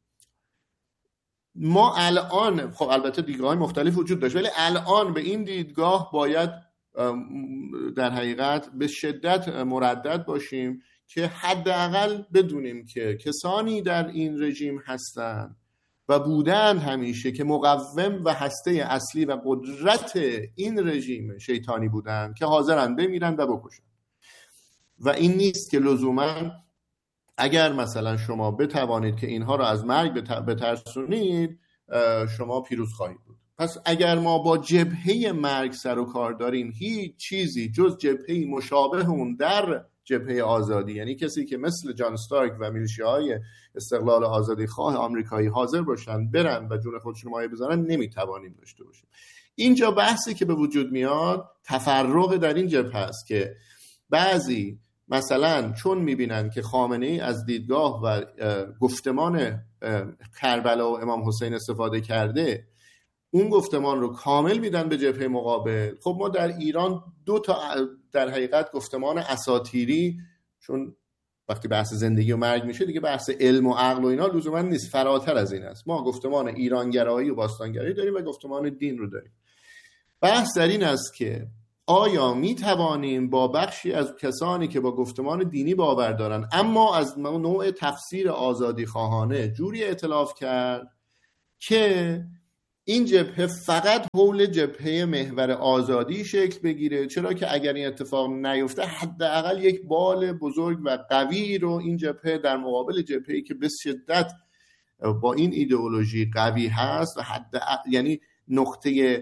ما الان خب البته دیدگاه‌های مختلف وجود داشت، ولی الان به این دیدگاه باید در حقیقت به شدت مردد باشیم که حداقل بدونیم که کسانی در این رژیم هستند و بودند همیشه که مقوم و هسته اصلی و قدرت این رژیم شیطانی بودند که حاضرند بمیرن و بکشن. و این نیست که لزوما اگر مثلا شما بتوانید که اینها را از مرگ بترسونید شما پیروز خواهید بود. پس اگر ما با جبهه مرگ سر و کار داریم، هیچ چیزی جز جبهه مشابه اون در جبهه آزادی، یعنی کسی که مثل جان استارک و میلیشیاهای استقلال آزادی خواه آمریکایی حاضر باشن برن و جون خودشون مایه بذارن، نمیتوانیم داشته باشیم. اینجا بحثی که به وجود میاد تفرق در این جبهه است که بعضی مثلا چون میبینن که خامنه‌ای از دیدگاه و گفتمان کربلا و امام حسین استفاده کرده، اون گفتمان رو کامل میدن به جبهه مقابل. خب ما در ایران دو تا در حقیقت گفتمان اساطیری، چون وقتی بحث زندگی و مرگ میشه دیگه بحث علم و عقل و اینا لزوما نیست، فراتر از این است. ما گفتمان ایرانگرایی و باستانگرایی داریم و گفتمان دین رو داریم. بحث در این است که آیا می توانیم با بخشی از کسانی که با گفتمان دینی باور دارن اما از نوع تفسیر آزادی خواهانه جوری ائتلاف کرد که این جبهه فقط حول جبهه محور آزادی شکل بگیره؟ چرا که اگر این اتفاق نیفته حداقل یک بال بزرگ و قوی رو این جبهه در مقابل جبهه‌ای که به شدت با این ایدئولوژی قوی هست و حد یعنی نقطه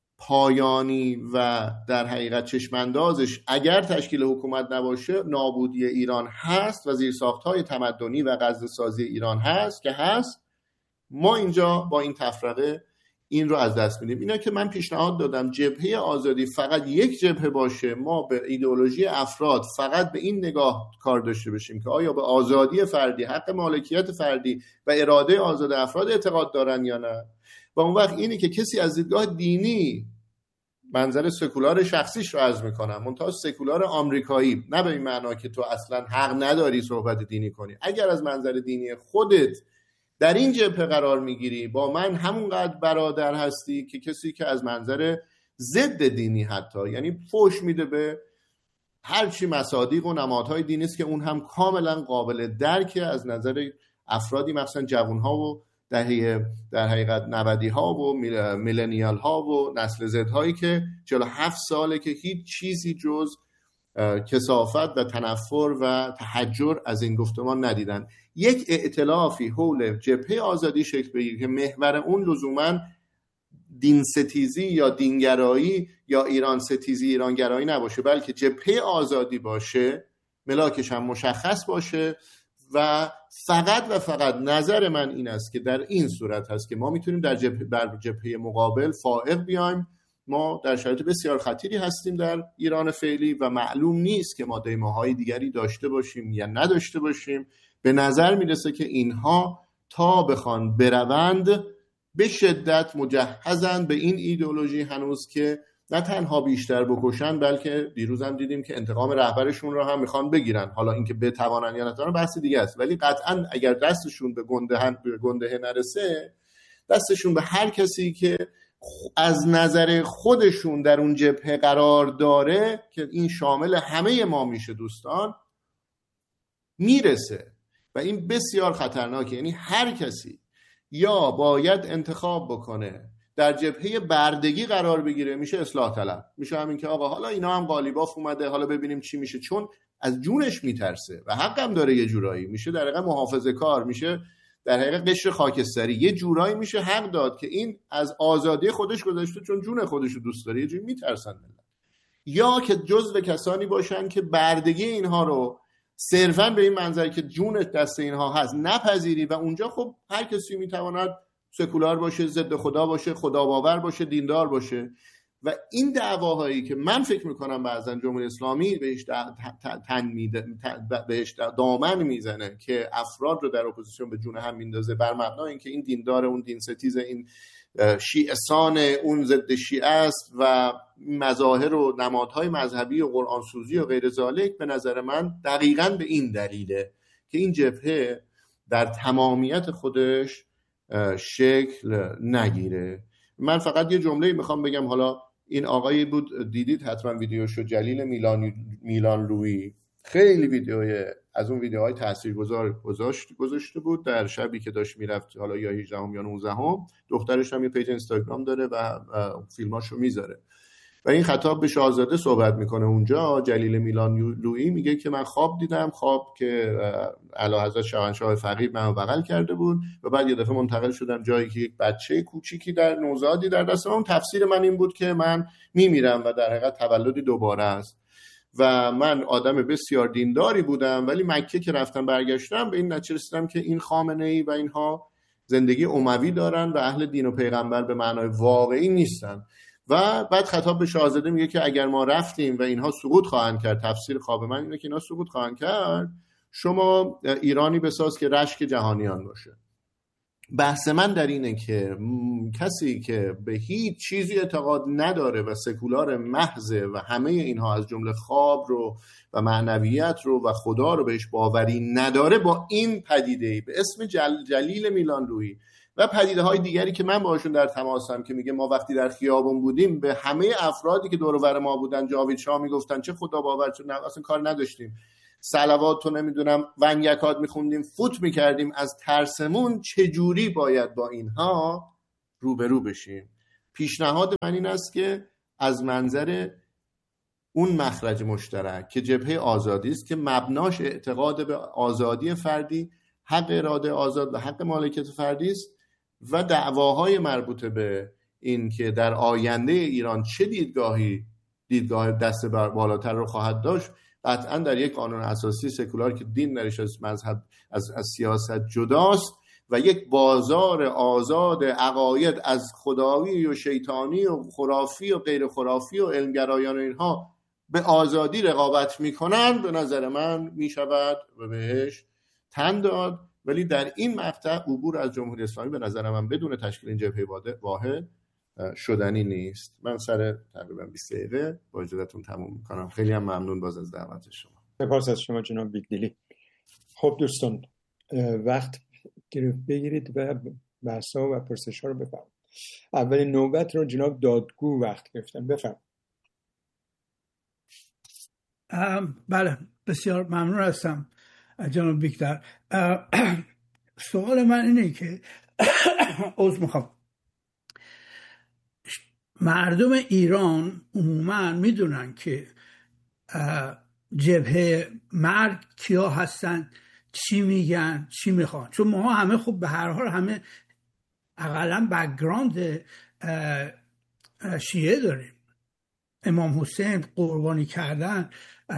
پایانی و در حقیقت چشماندازش اگر تشکیل حکومت نباشه نابودی ایران هست و زیرساخت‌های تمدنی و غزه‌سازی ایران هست که هست. ما اینجا با این تفرقه این رو از دست میدیم. اینا که من پیشنهاد دادم جبهه آزادی فقط یک جبهه باشه، ما به ایدئولوژی افراد فقط به این نگاه کار داشته باشیم که آیا به آزادی فردی، حق مالکیت فردی و اراده آزاد افراد اعتقاد دارن یا نه. و اون وقت اینی که کسی از دیدگاه دینی، منظر سکولار شخصیش رو عرض میکنم، منتها سکولار آمریکایی، نه به این معنا که تو اصلا حق نداری صحبت دینی کنی، اگر از منظر دینی خودت در این جبهه قرار میگیری با من همونقدر برادر هستی که کسی که از منظر ضد دینی حتی یعنی فوش میده به هرچی مصادیق و نمادهای دینی است که اون هم کاملا قابل درکه از نظر افرادی مثلا جوانها و دهه در حقیقت نودی ها و میلنیال ها و نسل زد هایی که چهل و هفت ساله که هیچ چیزی جز کثافت و تنفر و تحجر از این گفتمان ندیدن. یک ائتلافی حول جبهه آزادی شکل بگیره که محور اون لزوما دین ستیزی یا دینگرایی یا ایران ستیزی ایرانگرایی نباشه، بلکه جبهه آزادی باشه، ملاکش هم مشخص باشه و فقط و فقط نظر من این است که در این صورت هست که ما میتونیم در جبهه, در جبهه مقابل فائق بیایم. ما در شرایط بسیار خطیری هستیم در ایران فعلی و معلوم نیست که ما دیماهای دیگری داشته باشیم یا نداشته باشیم. به نظر میرسه که اینها تا بخوان بروند به شدت مجهزند به این ایدئولوژی هنوز که نه تنها بیشتر بکشن بلکه دیروز هم دیدیم که انتقام رهبرشون رو هم میخوان بگیرن. حالا اینکه بتوانن یا نتوانن بحث دیگه است، ولی قطعا اگر دستشون به گنده به گنده نرسه، دستشون به هر کسی که از نظر خودشون در اون جبهه قرار داره که این شامل همه ما میشه دوستان میرسه و این بسیار خطرناکه. یعنی هر کسی یا باید انتخاب بکنه در جبهه بردگی قرار بگیره، میشه اصلاح طلب، میشه همین که آقا حالا اینا هم قالیباف اومده حالا ببینیم چی میشه، چون از جونش میترسه و حقم داره یه جورایی، میشه در حقیقت محافظه کار، میشه در حقیقت قشر خاکستری، یه جورایی میشه حق داد که این از آزادی خودش گذاشته چون جون خودش رو دوست داره، یه جوری میترسن ملت. یا که جزو کسانی باشن که بردگی اینها رو صرفاً به این منظر که جون دست اینها هست نپذیری و اونجا خب هر کسی میتواند سکولار باشه، ضد خدا باشه، خدا باور باشه، دیندار باشه. و این دعواهایی که من فکر میکنم بعضا جمهوری اسلامی بهش تن میده، بهش دامن میزنه که افراد رو در اپوزیسیون به جون هم میندازه بر مبنای اینکه این دیندار، اون دین ستیز، این شیعه‌سان، اون ضد شیعه است و مظاهر و نمادهای مذهبی و قرآن سوزی و غیر ذالک، به نظر من دقیقاً به این دلیله که این جبهه در تمامیت خودش شکل نگیره. من فقط یه جمله میخوام بگم. حالا این آقایی بود، دیدید حتما ویدیوشو، جلیل میلان میلان لویی، خیلی ویدیوی از اون ویدیوهای تاثیرگذار گذاشت گذاشته بود در شبی که داشت میرفت، حالا یا هجدهم یا نوزدهم. دخترش هم یه پیج اینستاگرام داره و فیلماشو میذاره و این خطاب به شاهزاده صحبت میکنه اونجا. جلیل میلان لویی میگه که من خواب دیدم، خواب که اعلیحضرت شاهنشاه فقید منو بغل کرده بود و بعد یه دفعه منتقل شدم جایی که یک بچه کوچیکی در نوزادی در دست من. تفسیر من این بود که من میمیرم و در حقیقت تولدی دوباره است و من آدم بسیار دینداری بودم، ولی مکه که رفتم برگشتم به این نتیجه رسیدم که این خامنه‌ای و اینها زندگی اموی دارن و اهل دین و پیغمبر به معنای واقعی نیستن. و بعد خطاب به شاهزاده میگه که اگر ما رفتیم و اینها سقوط خواهند کرد، تفسیر خواب من اینه که اینا سقوط خواهند کرد، شما ایرانی بساز که رشک جهانیان باشه. بحث من در اینه که کسی که به هیچ چیزی اعتقاد نداره و سکولار محضه و همه اینها از جمله خواب رو و معنویت رو و خدا رو بهش باوری نداره، با این پدیده‌ای به اسم جل جلیل میلان رویی و پدیده های دیگری که من باشون در تماسم که میگه ما وقتی در خیابون بودیم به همه افرادی که دور و بر ما بودن جاوید شاه میگفتن چه خدا باور، چه نه اصلا کار نداشتیم، صلوات تو نمیدونم ونگکات میخوندیم، فوت میکردیم از ترسمون. چجوری باید با اینها روبرو بشیم؟ پیشنهاد من این است که از منظر اون مخرج مشترک که جبهه آزادی است که مبناش اعتقاد به آزادی فردی، حق اراده آزاد و حق مالکیت فردی است و دعواهای مربوط به این که در آینده ایران چه دیدگاهی دیدگاه دست بالاتر رو خواهد داشت، قطعا در یک قانون اساسی سکولار که دین درش از مذهب از, از سیاست جداست و یک بازار آزاد عقاید از خدایی و شیطانی و خرافی و غیر خرافی و علمگرایان و اینها به آزادی رقابت میکنن، به نظر من میشود و بهش تن داد. ولی در این مقطع عبور از جمهوری اسلامی به نظر من بدون تشکیل این جبهه واحد شدنی نیست. من سر تقریبا بیست دقیقه با اجازهتون تموم میکنم. خیلی هم ممنون باز از دعوت شما. سپاس از شما جناب بیگدلی. خب دوستان، وقت گرفت بگیرید و بحث‌ها و پرسش‌ها رو بفرمایید. اولین نوبت رو جناب دادگو وقت گرفتن، بفرمایید. بله، بسیار ممنون هستم جناب بیگدل. سوال من اینه که عذر میخوام، مردم ایران عموما میدونن که جبهه مرگ کیا هستن، چی میگن، چی میخوان، چون ما همه خب به هر حال همه اقلا بک‌گراند شیعه داریم. امام حسین قربانی کردن،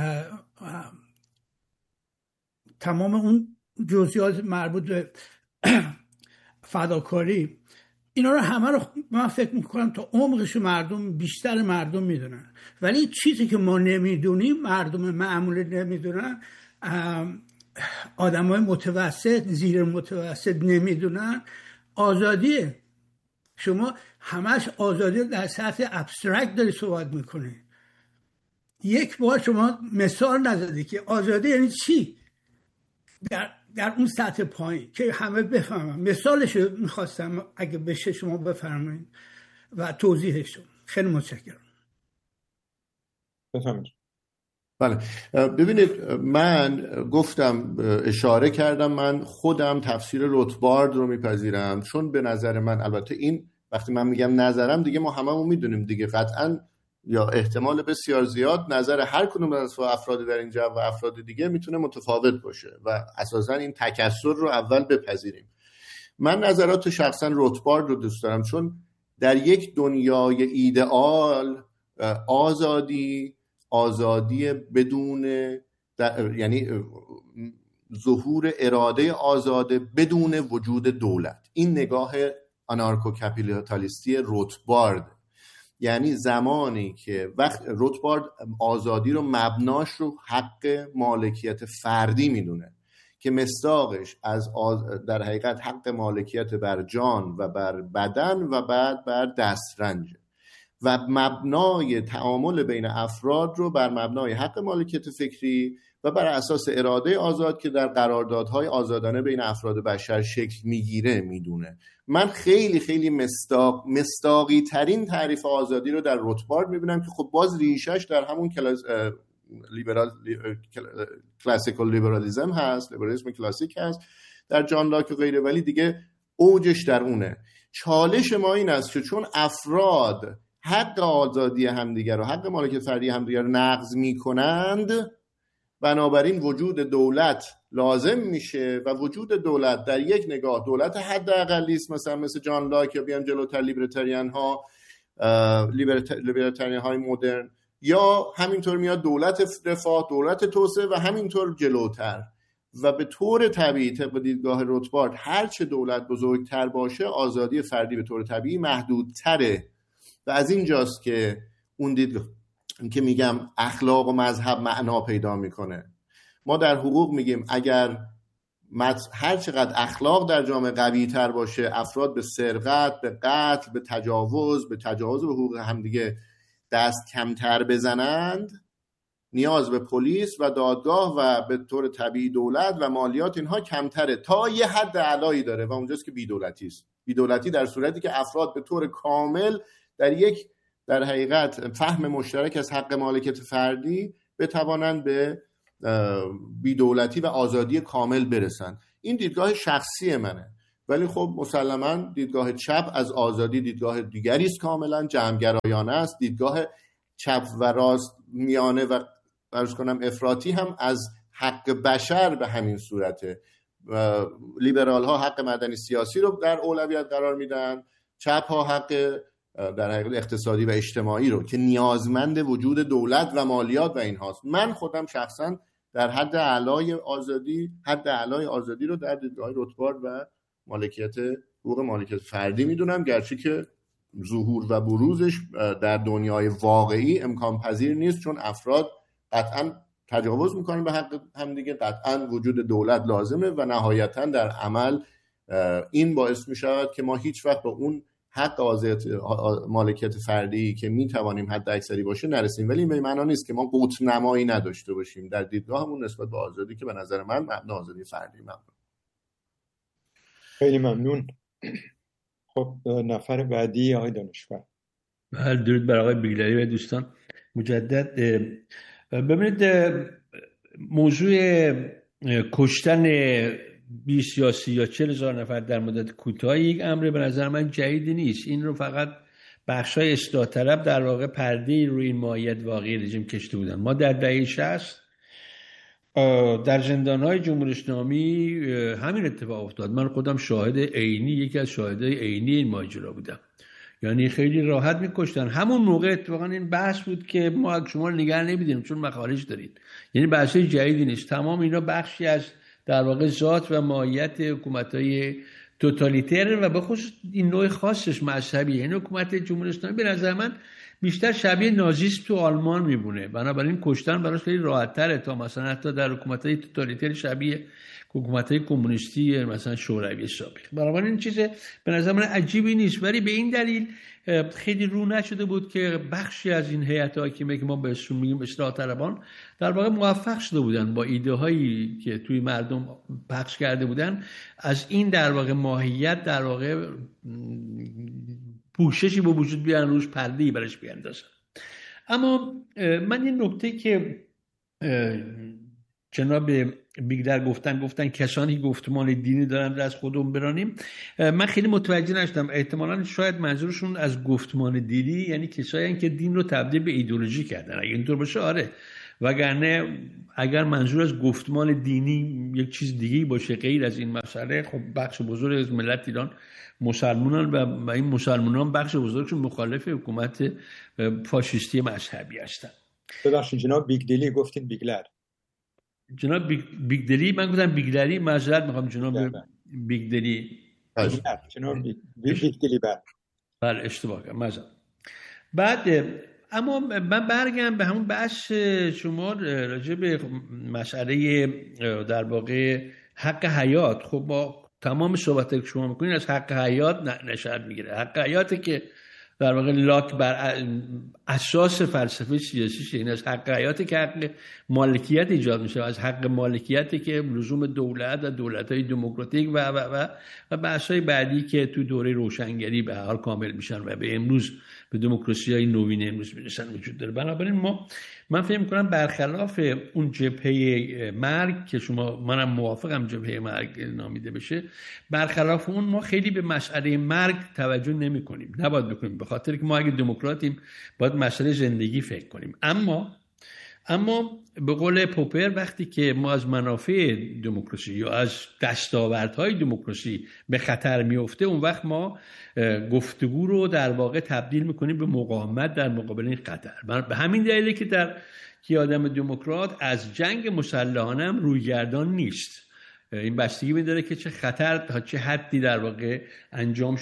تمام اون جزئیات مربوط به فداکاری، اینا رو همه رو من فکر میکنم تا عمقش مردم بیشتر مردم میدونن. ولی چیزی که ما نمیدونیم، مردم معمولی نمیدونن، آدمای متوسط زیر متوسط نمیدونن، آزادیه. شما همش آزادی در سطح ابسترکت داری صحبت میکنی. یک بار شما مثال نزدی که آزادی یعنی چی در در اون سطح پایین که همه بفهمن. مثالش رو میخواستم اگه بشه شما بفرمایید و توضیحش رو. خیلی متشکرم. بفرمایید. بله، ببینید من گفتم، اشاره کردم، من خودم تفسیر روتبارد رو میپذیرم، چون به نظر من، البته این وقتی من میگم نظرم دیگه ما هممون میدونیم دیگه، قطعا یا احتمال بسیار زیاد نظر هر کدوم از افراد در اینجا و افراد دیگه میتونه متفاوت باشه و اساسا این تکثر رو اول بپذیریم. من نظرات شخصا روتبارد رو دوست دارم، چون در یک دنیای ایدئال آزادی آزادی بدون یعنی ظهور اراده آزاده بدون وجود دولت، این نگاه آنارکو کپیتالیستی روتبارد. یعنی زمانی که وقت روتبارد آزادی رو مبناش رو حق مالکیت فردی میدونه که مصداقش از آز... در حقیقت حق مالکیت بر جان و بر بدن و بعد بر دسترنج، و مبنای تعامل بین افراد رو بر مبنای حق مالکیت فکری و بر اساس اراده آزاد که در قراردادهای آزادانه بین افراد بشر شکل میگیره میدونه. من خیلی خیلی مصداق مصداقی ترین تعریف آزادی رو در روتبارد میبینم که خب باز ریشش در همون کلاس لیبرال کلاسیکال لیبرالیسم هست، لیبرالیسم کلاسیک هست در جان لاک و غیره، ولی دیگه اوجش در اونه. چالش ما این است که چون افراد حق آزادی همدیگر و حق مالکیت فردی همدیگر نقض میکنند، بنابراین وجود دولت لازم میشه و وجود دولت در یک نگاه دولت حداقلی است، مثلا مثل جان لاک یا بیان جلوتر لیبرتریان ها لیبرتریان های مدرن، یا همینطور میاد دولت رفاه، دولت توسعه و همینطور جلوتر. و به طور طبیعی طبق دیدگاه روتبارد هر چه دولت بزرگتر باشه آزادی فردی به طور طبیعی محدودتره و از اینجاست که اون دیدگاه که میگم اخلاق و مذهب معنا پیدا میکنه. ما در حقوق میگیم اگر هر چقدر اخلاق در جامعه قوی تر باشه، افراد به سرقت، به قتل، به تجاوز به تجاوز به حقوق همدیگه دست کمتر بزنند، نیاز به پلیس و دادگاه و به طور طبیعی دولت و مالیات اینها کمتره، تا یه حد اعلایی داره و اونجاست که بی‌دولتی است. بی‌دولتی در صورتی که افراد به طور کامل در یک در حقیقت فهم مشترک از حق مالکیت فردی بتوانند به بی‌دولتی و آزادی کامل برسن. این دیدگاه شخصی منه، ولی خب مسلماً دیدگاه چپ از آزادی دیدگاه دیگری است، کاملا جمع‌گرایانه است. دیدگاه چپ و راست میانه و عرض کنم افراطی هم از حق بشر به همین صورته. لیبرال ها حق مدنی سیاسی رو در اولویت قرار میدن، چپ ها حق در حقیقت اقتصادی و اجتماعی رو که نیازمند وجود دولت و مالیات و این هاست. من خودم شخصا در حد اعلای آزادی حد اعلای آزادی رو در دیدگاه رتبار و مالکیت حقوق مالکیت فردی میدونم، گرچه که ظهور و بروزش در دنیای واقعی امکان پذیر نیست، چون افراد قطعا تجاوز میکنن به حق همدیگه، قطعا وجود دولت لازمه و نهایتا در عمل این باعث میشود که ما هیچ وقت به اون حق آزادی مالکیت فردی که میتوانیم حد اکثری باشه نرسیم. ولی این به معنی نیست که ما قطب نمایی نداشته باشیم در دیدگاهمون نسبت به آزادی که به نظر من مبنا آزادی فردی مبنا. خیلی ممنون. خب نفر بعدی آقای دانشور. درود بر آقای بیگلری و دوستان. مجدد ببینید، موضوع کشتن بیست یا سی یا چهل هزار نفر در مدت کوتاهی یک امر به نظر من جدیدی نیست. این رو فقط بخشای اصلاح طلب در واقع پرده روی این ماهیت واقعی رژیم کشیده بودن. ما در دهه شصت در زندان‌های جمهوری اسلامی همین اتفاق افتاد. من خودم شاهد عینی یکی از شاهدای عینی این ماجرا بودم. یعنی خیلی راحت میکشتن. همون موقع اتفاقا این بحث بود که ما شما رو نگه نمیدیم چون مخارج دارید. یعنی بحث جدیدی نیست. تمام اینا بخشی از در واقع ذات و ماهیت حکومت‌های توتالیتر و به خصوص این نوع خاصش مذهبی. یعنی حکومت جمهوری اسلامی به نظر من بیشتر شبیه نازیسم تو آلمان میمونه. بنابراین کشتن براش خیلی راحت‌تره تا مثلا حتی در حکومت‌های توتالیتر شبیه حکومت‌های کمونیستی مثلا شوروی سابق. بنابراین این چیز به نظر من عجیبی نیست، ولی به این دلیل خیلی رو نشده بود که بخشی از این هیئت حاکمه که ما بهشون میگیم اصلاح طلبان در واقع موفق شده بودن با ایده هایی که توی مردم پخش کرده بودن از این در واقع ماهیت در واقع پوششی به وجود بیارن، روش پرده‌ای برش بیاندازن. اما من این نکته که جناب بیگلر گفتن گفتن کسانی گفتمان دینی دارن را از خودمون برانیم، من خیلی متوجه نشدم. احتمالاً شاید منظورشون از گفتمان دینی یعنی کسایی که دین رو تبدیل به ایدئولوژی کردن. اگه اینطور باشه آره، وگرنه اگر منظور از گفتمان دینی یک چیز دیگه باشه غیر از این مسئله، خب بخش بزرگ از ملت ایران مسلمانان و این مسلمانان بخش بزرگشون مخالف حکومت فاشیستی مذهبی هستن. ببخشید جناب بیگدلی گفتین بیگلر. جناب بیگدلی من گفتم بیگلری، معذرت میخوام جناب بیگدلی. جناب بیگدلی بعد بله اشتباه کردم معذرت. بعد اما من برگردم به همون بحث شما راجع به مسئله در واقع حق حیات. خب با تمام صحبت که شما میکنین از حق حیات نشأت میگیره. حق حیاتی که در واقع لاک بر اساس فلسفه سیاسیش این از حق حیاتی که حق مالکیت ایجاد میشه، از حق مالکیتی که لزوم دولت و دولت‌های دموکراتیک و و و و بحث‌های بعدی که تو دوره روشنگری به حال کامل میشن و به امروز به دموکراسی‌های نوین امروز میرسن وجود داره. بنابراین ما من فکر می‌کنم برخلاف اون جبهه مرگ که شما منم موافقم جبهه مرگ نامیده بشه، برخلاف اون ما خیلی به مسئله مرگ توجه نمی‌کنیم. نباید بکنیم، به خاطر که ما اگه دموکراتیم باید مسئله زندگی فکر کنیم. اما اما به قول پوپر وقتی که ما از منافع دموکراسی یا از دستاوردهای دموکراسی به خطر میفته، اون وقت ما گفتگو رو در واقع تبدیل میکنیم به مقاومت در مقابل این خطر. به همین دلیله که در که آدم دموکرات از جنگ مسلحانه هم رویگردان نیست. این بستگی می‌داره که چه خطر تا چه حدی در واقع انجام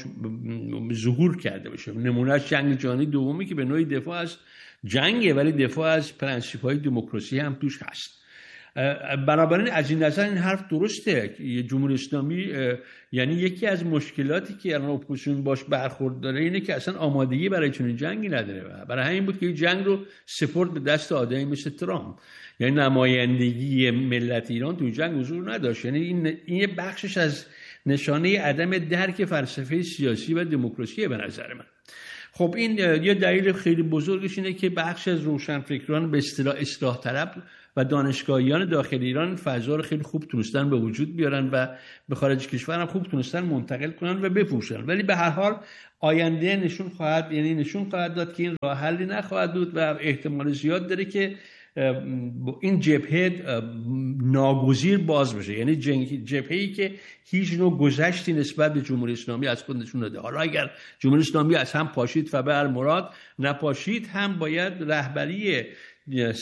ظهور کرده باشه. نمونهش جنگ جهانی دومی که به نوعی دفاع از جنگه ولی دفاع از پرنسیپ‌های دموکراسی هم توش هست. بنابراین از این نظر این حرف درسته. جمهوری اسلامی یعنی یکی از مشکلاتی که الان اپوزیسیون باش برخورد داره اینه که اصلا آمادگی برای چنین جنگی نداره. برای همین بود که این جنگ رو سپرد به دست آدمی مثل ترامپ. یعنی نمایندگی ملت ایران تو جنگ حضور نداشت. یعنی این این بخشش از نشانه عدم درک فلسفه سیاسی و دموکراسی به نظر من. خب این یه دلیل خیلی بزرگش اینه که بخش از روشنفکران به اصطلاح اصلاح طلب و دانشگاهیان داخل ایران فضا رو خیلی خوب تونستن به وجود بیارن و به خارج کشور هم خوب تونستن منتقل کنن و بپوشن. ولی به هر حال آینده نشون خواهد یعنی نشون خواهد داد که این راه حلی نخواهد بود و احتمال زیاد داره که این جبهه ناگزیر باز بشه. یعنی جبهه‌ای که هیچ نوع گذشتی نسبت به جمهوری اسلامی از خود نشون نده. حالا اگر جمهوری اسلامی از هم پاشید فبر مراد، نپاشید هم باید رهبری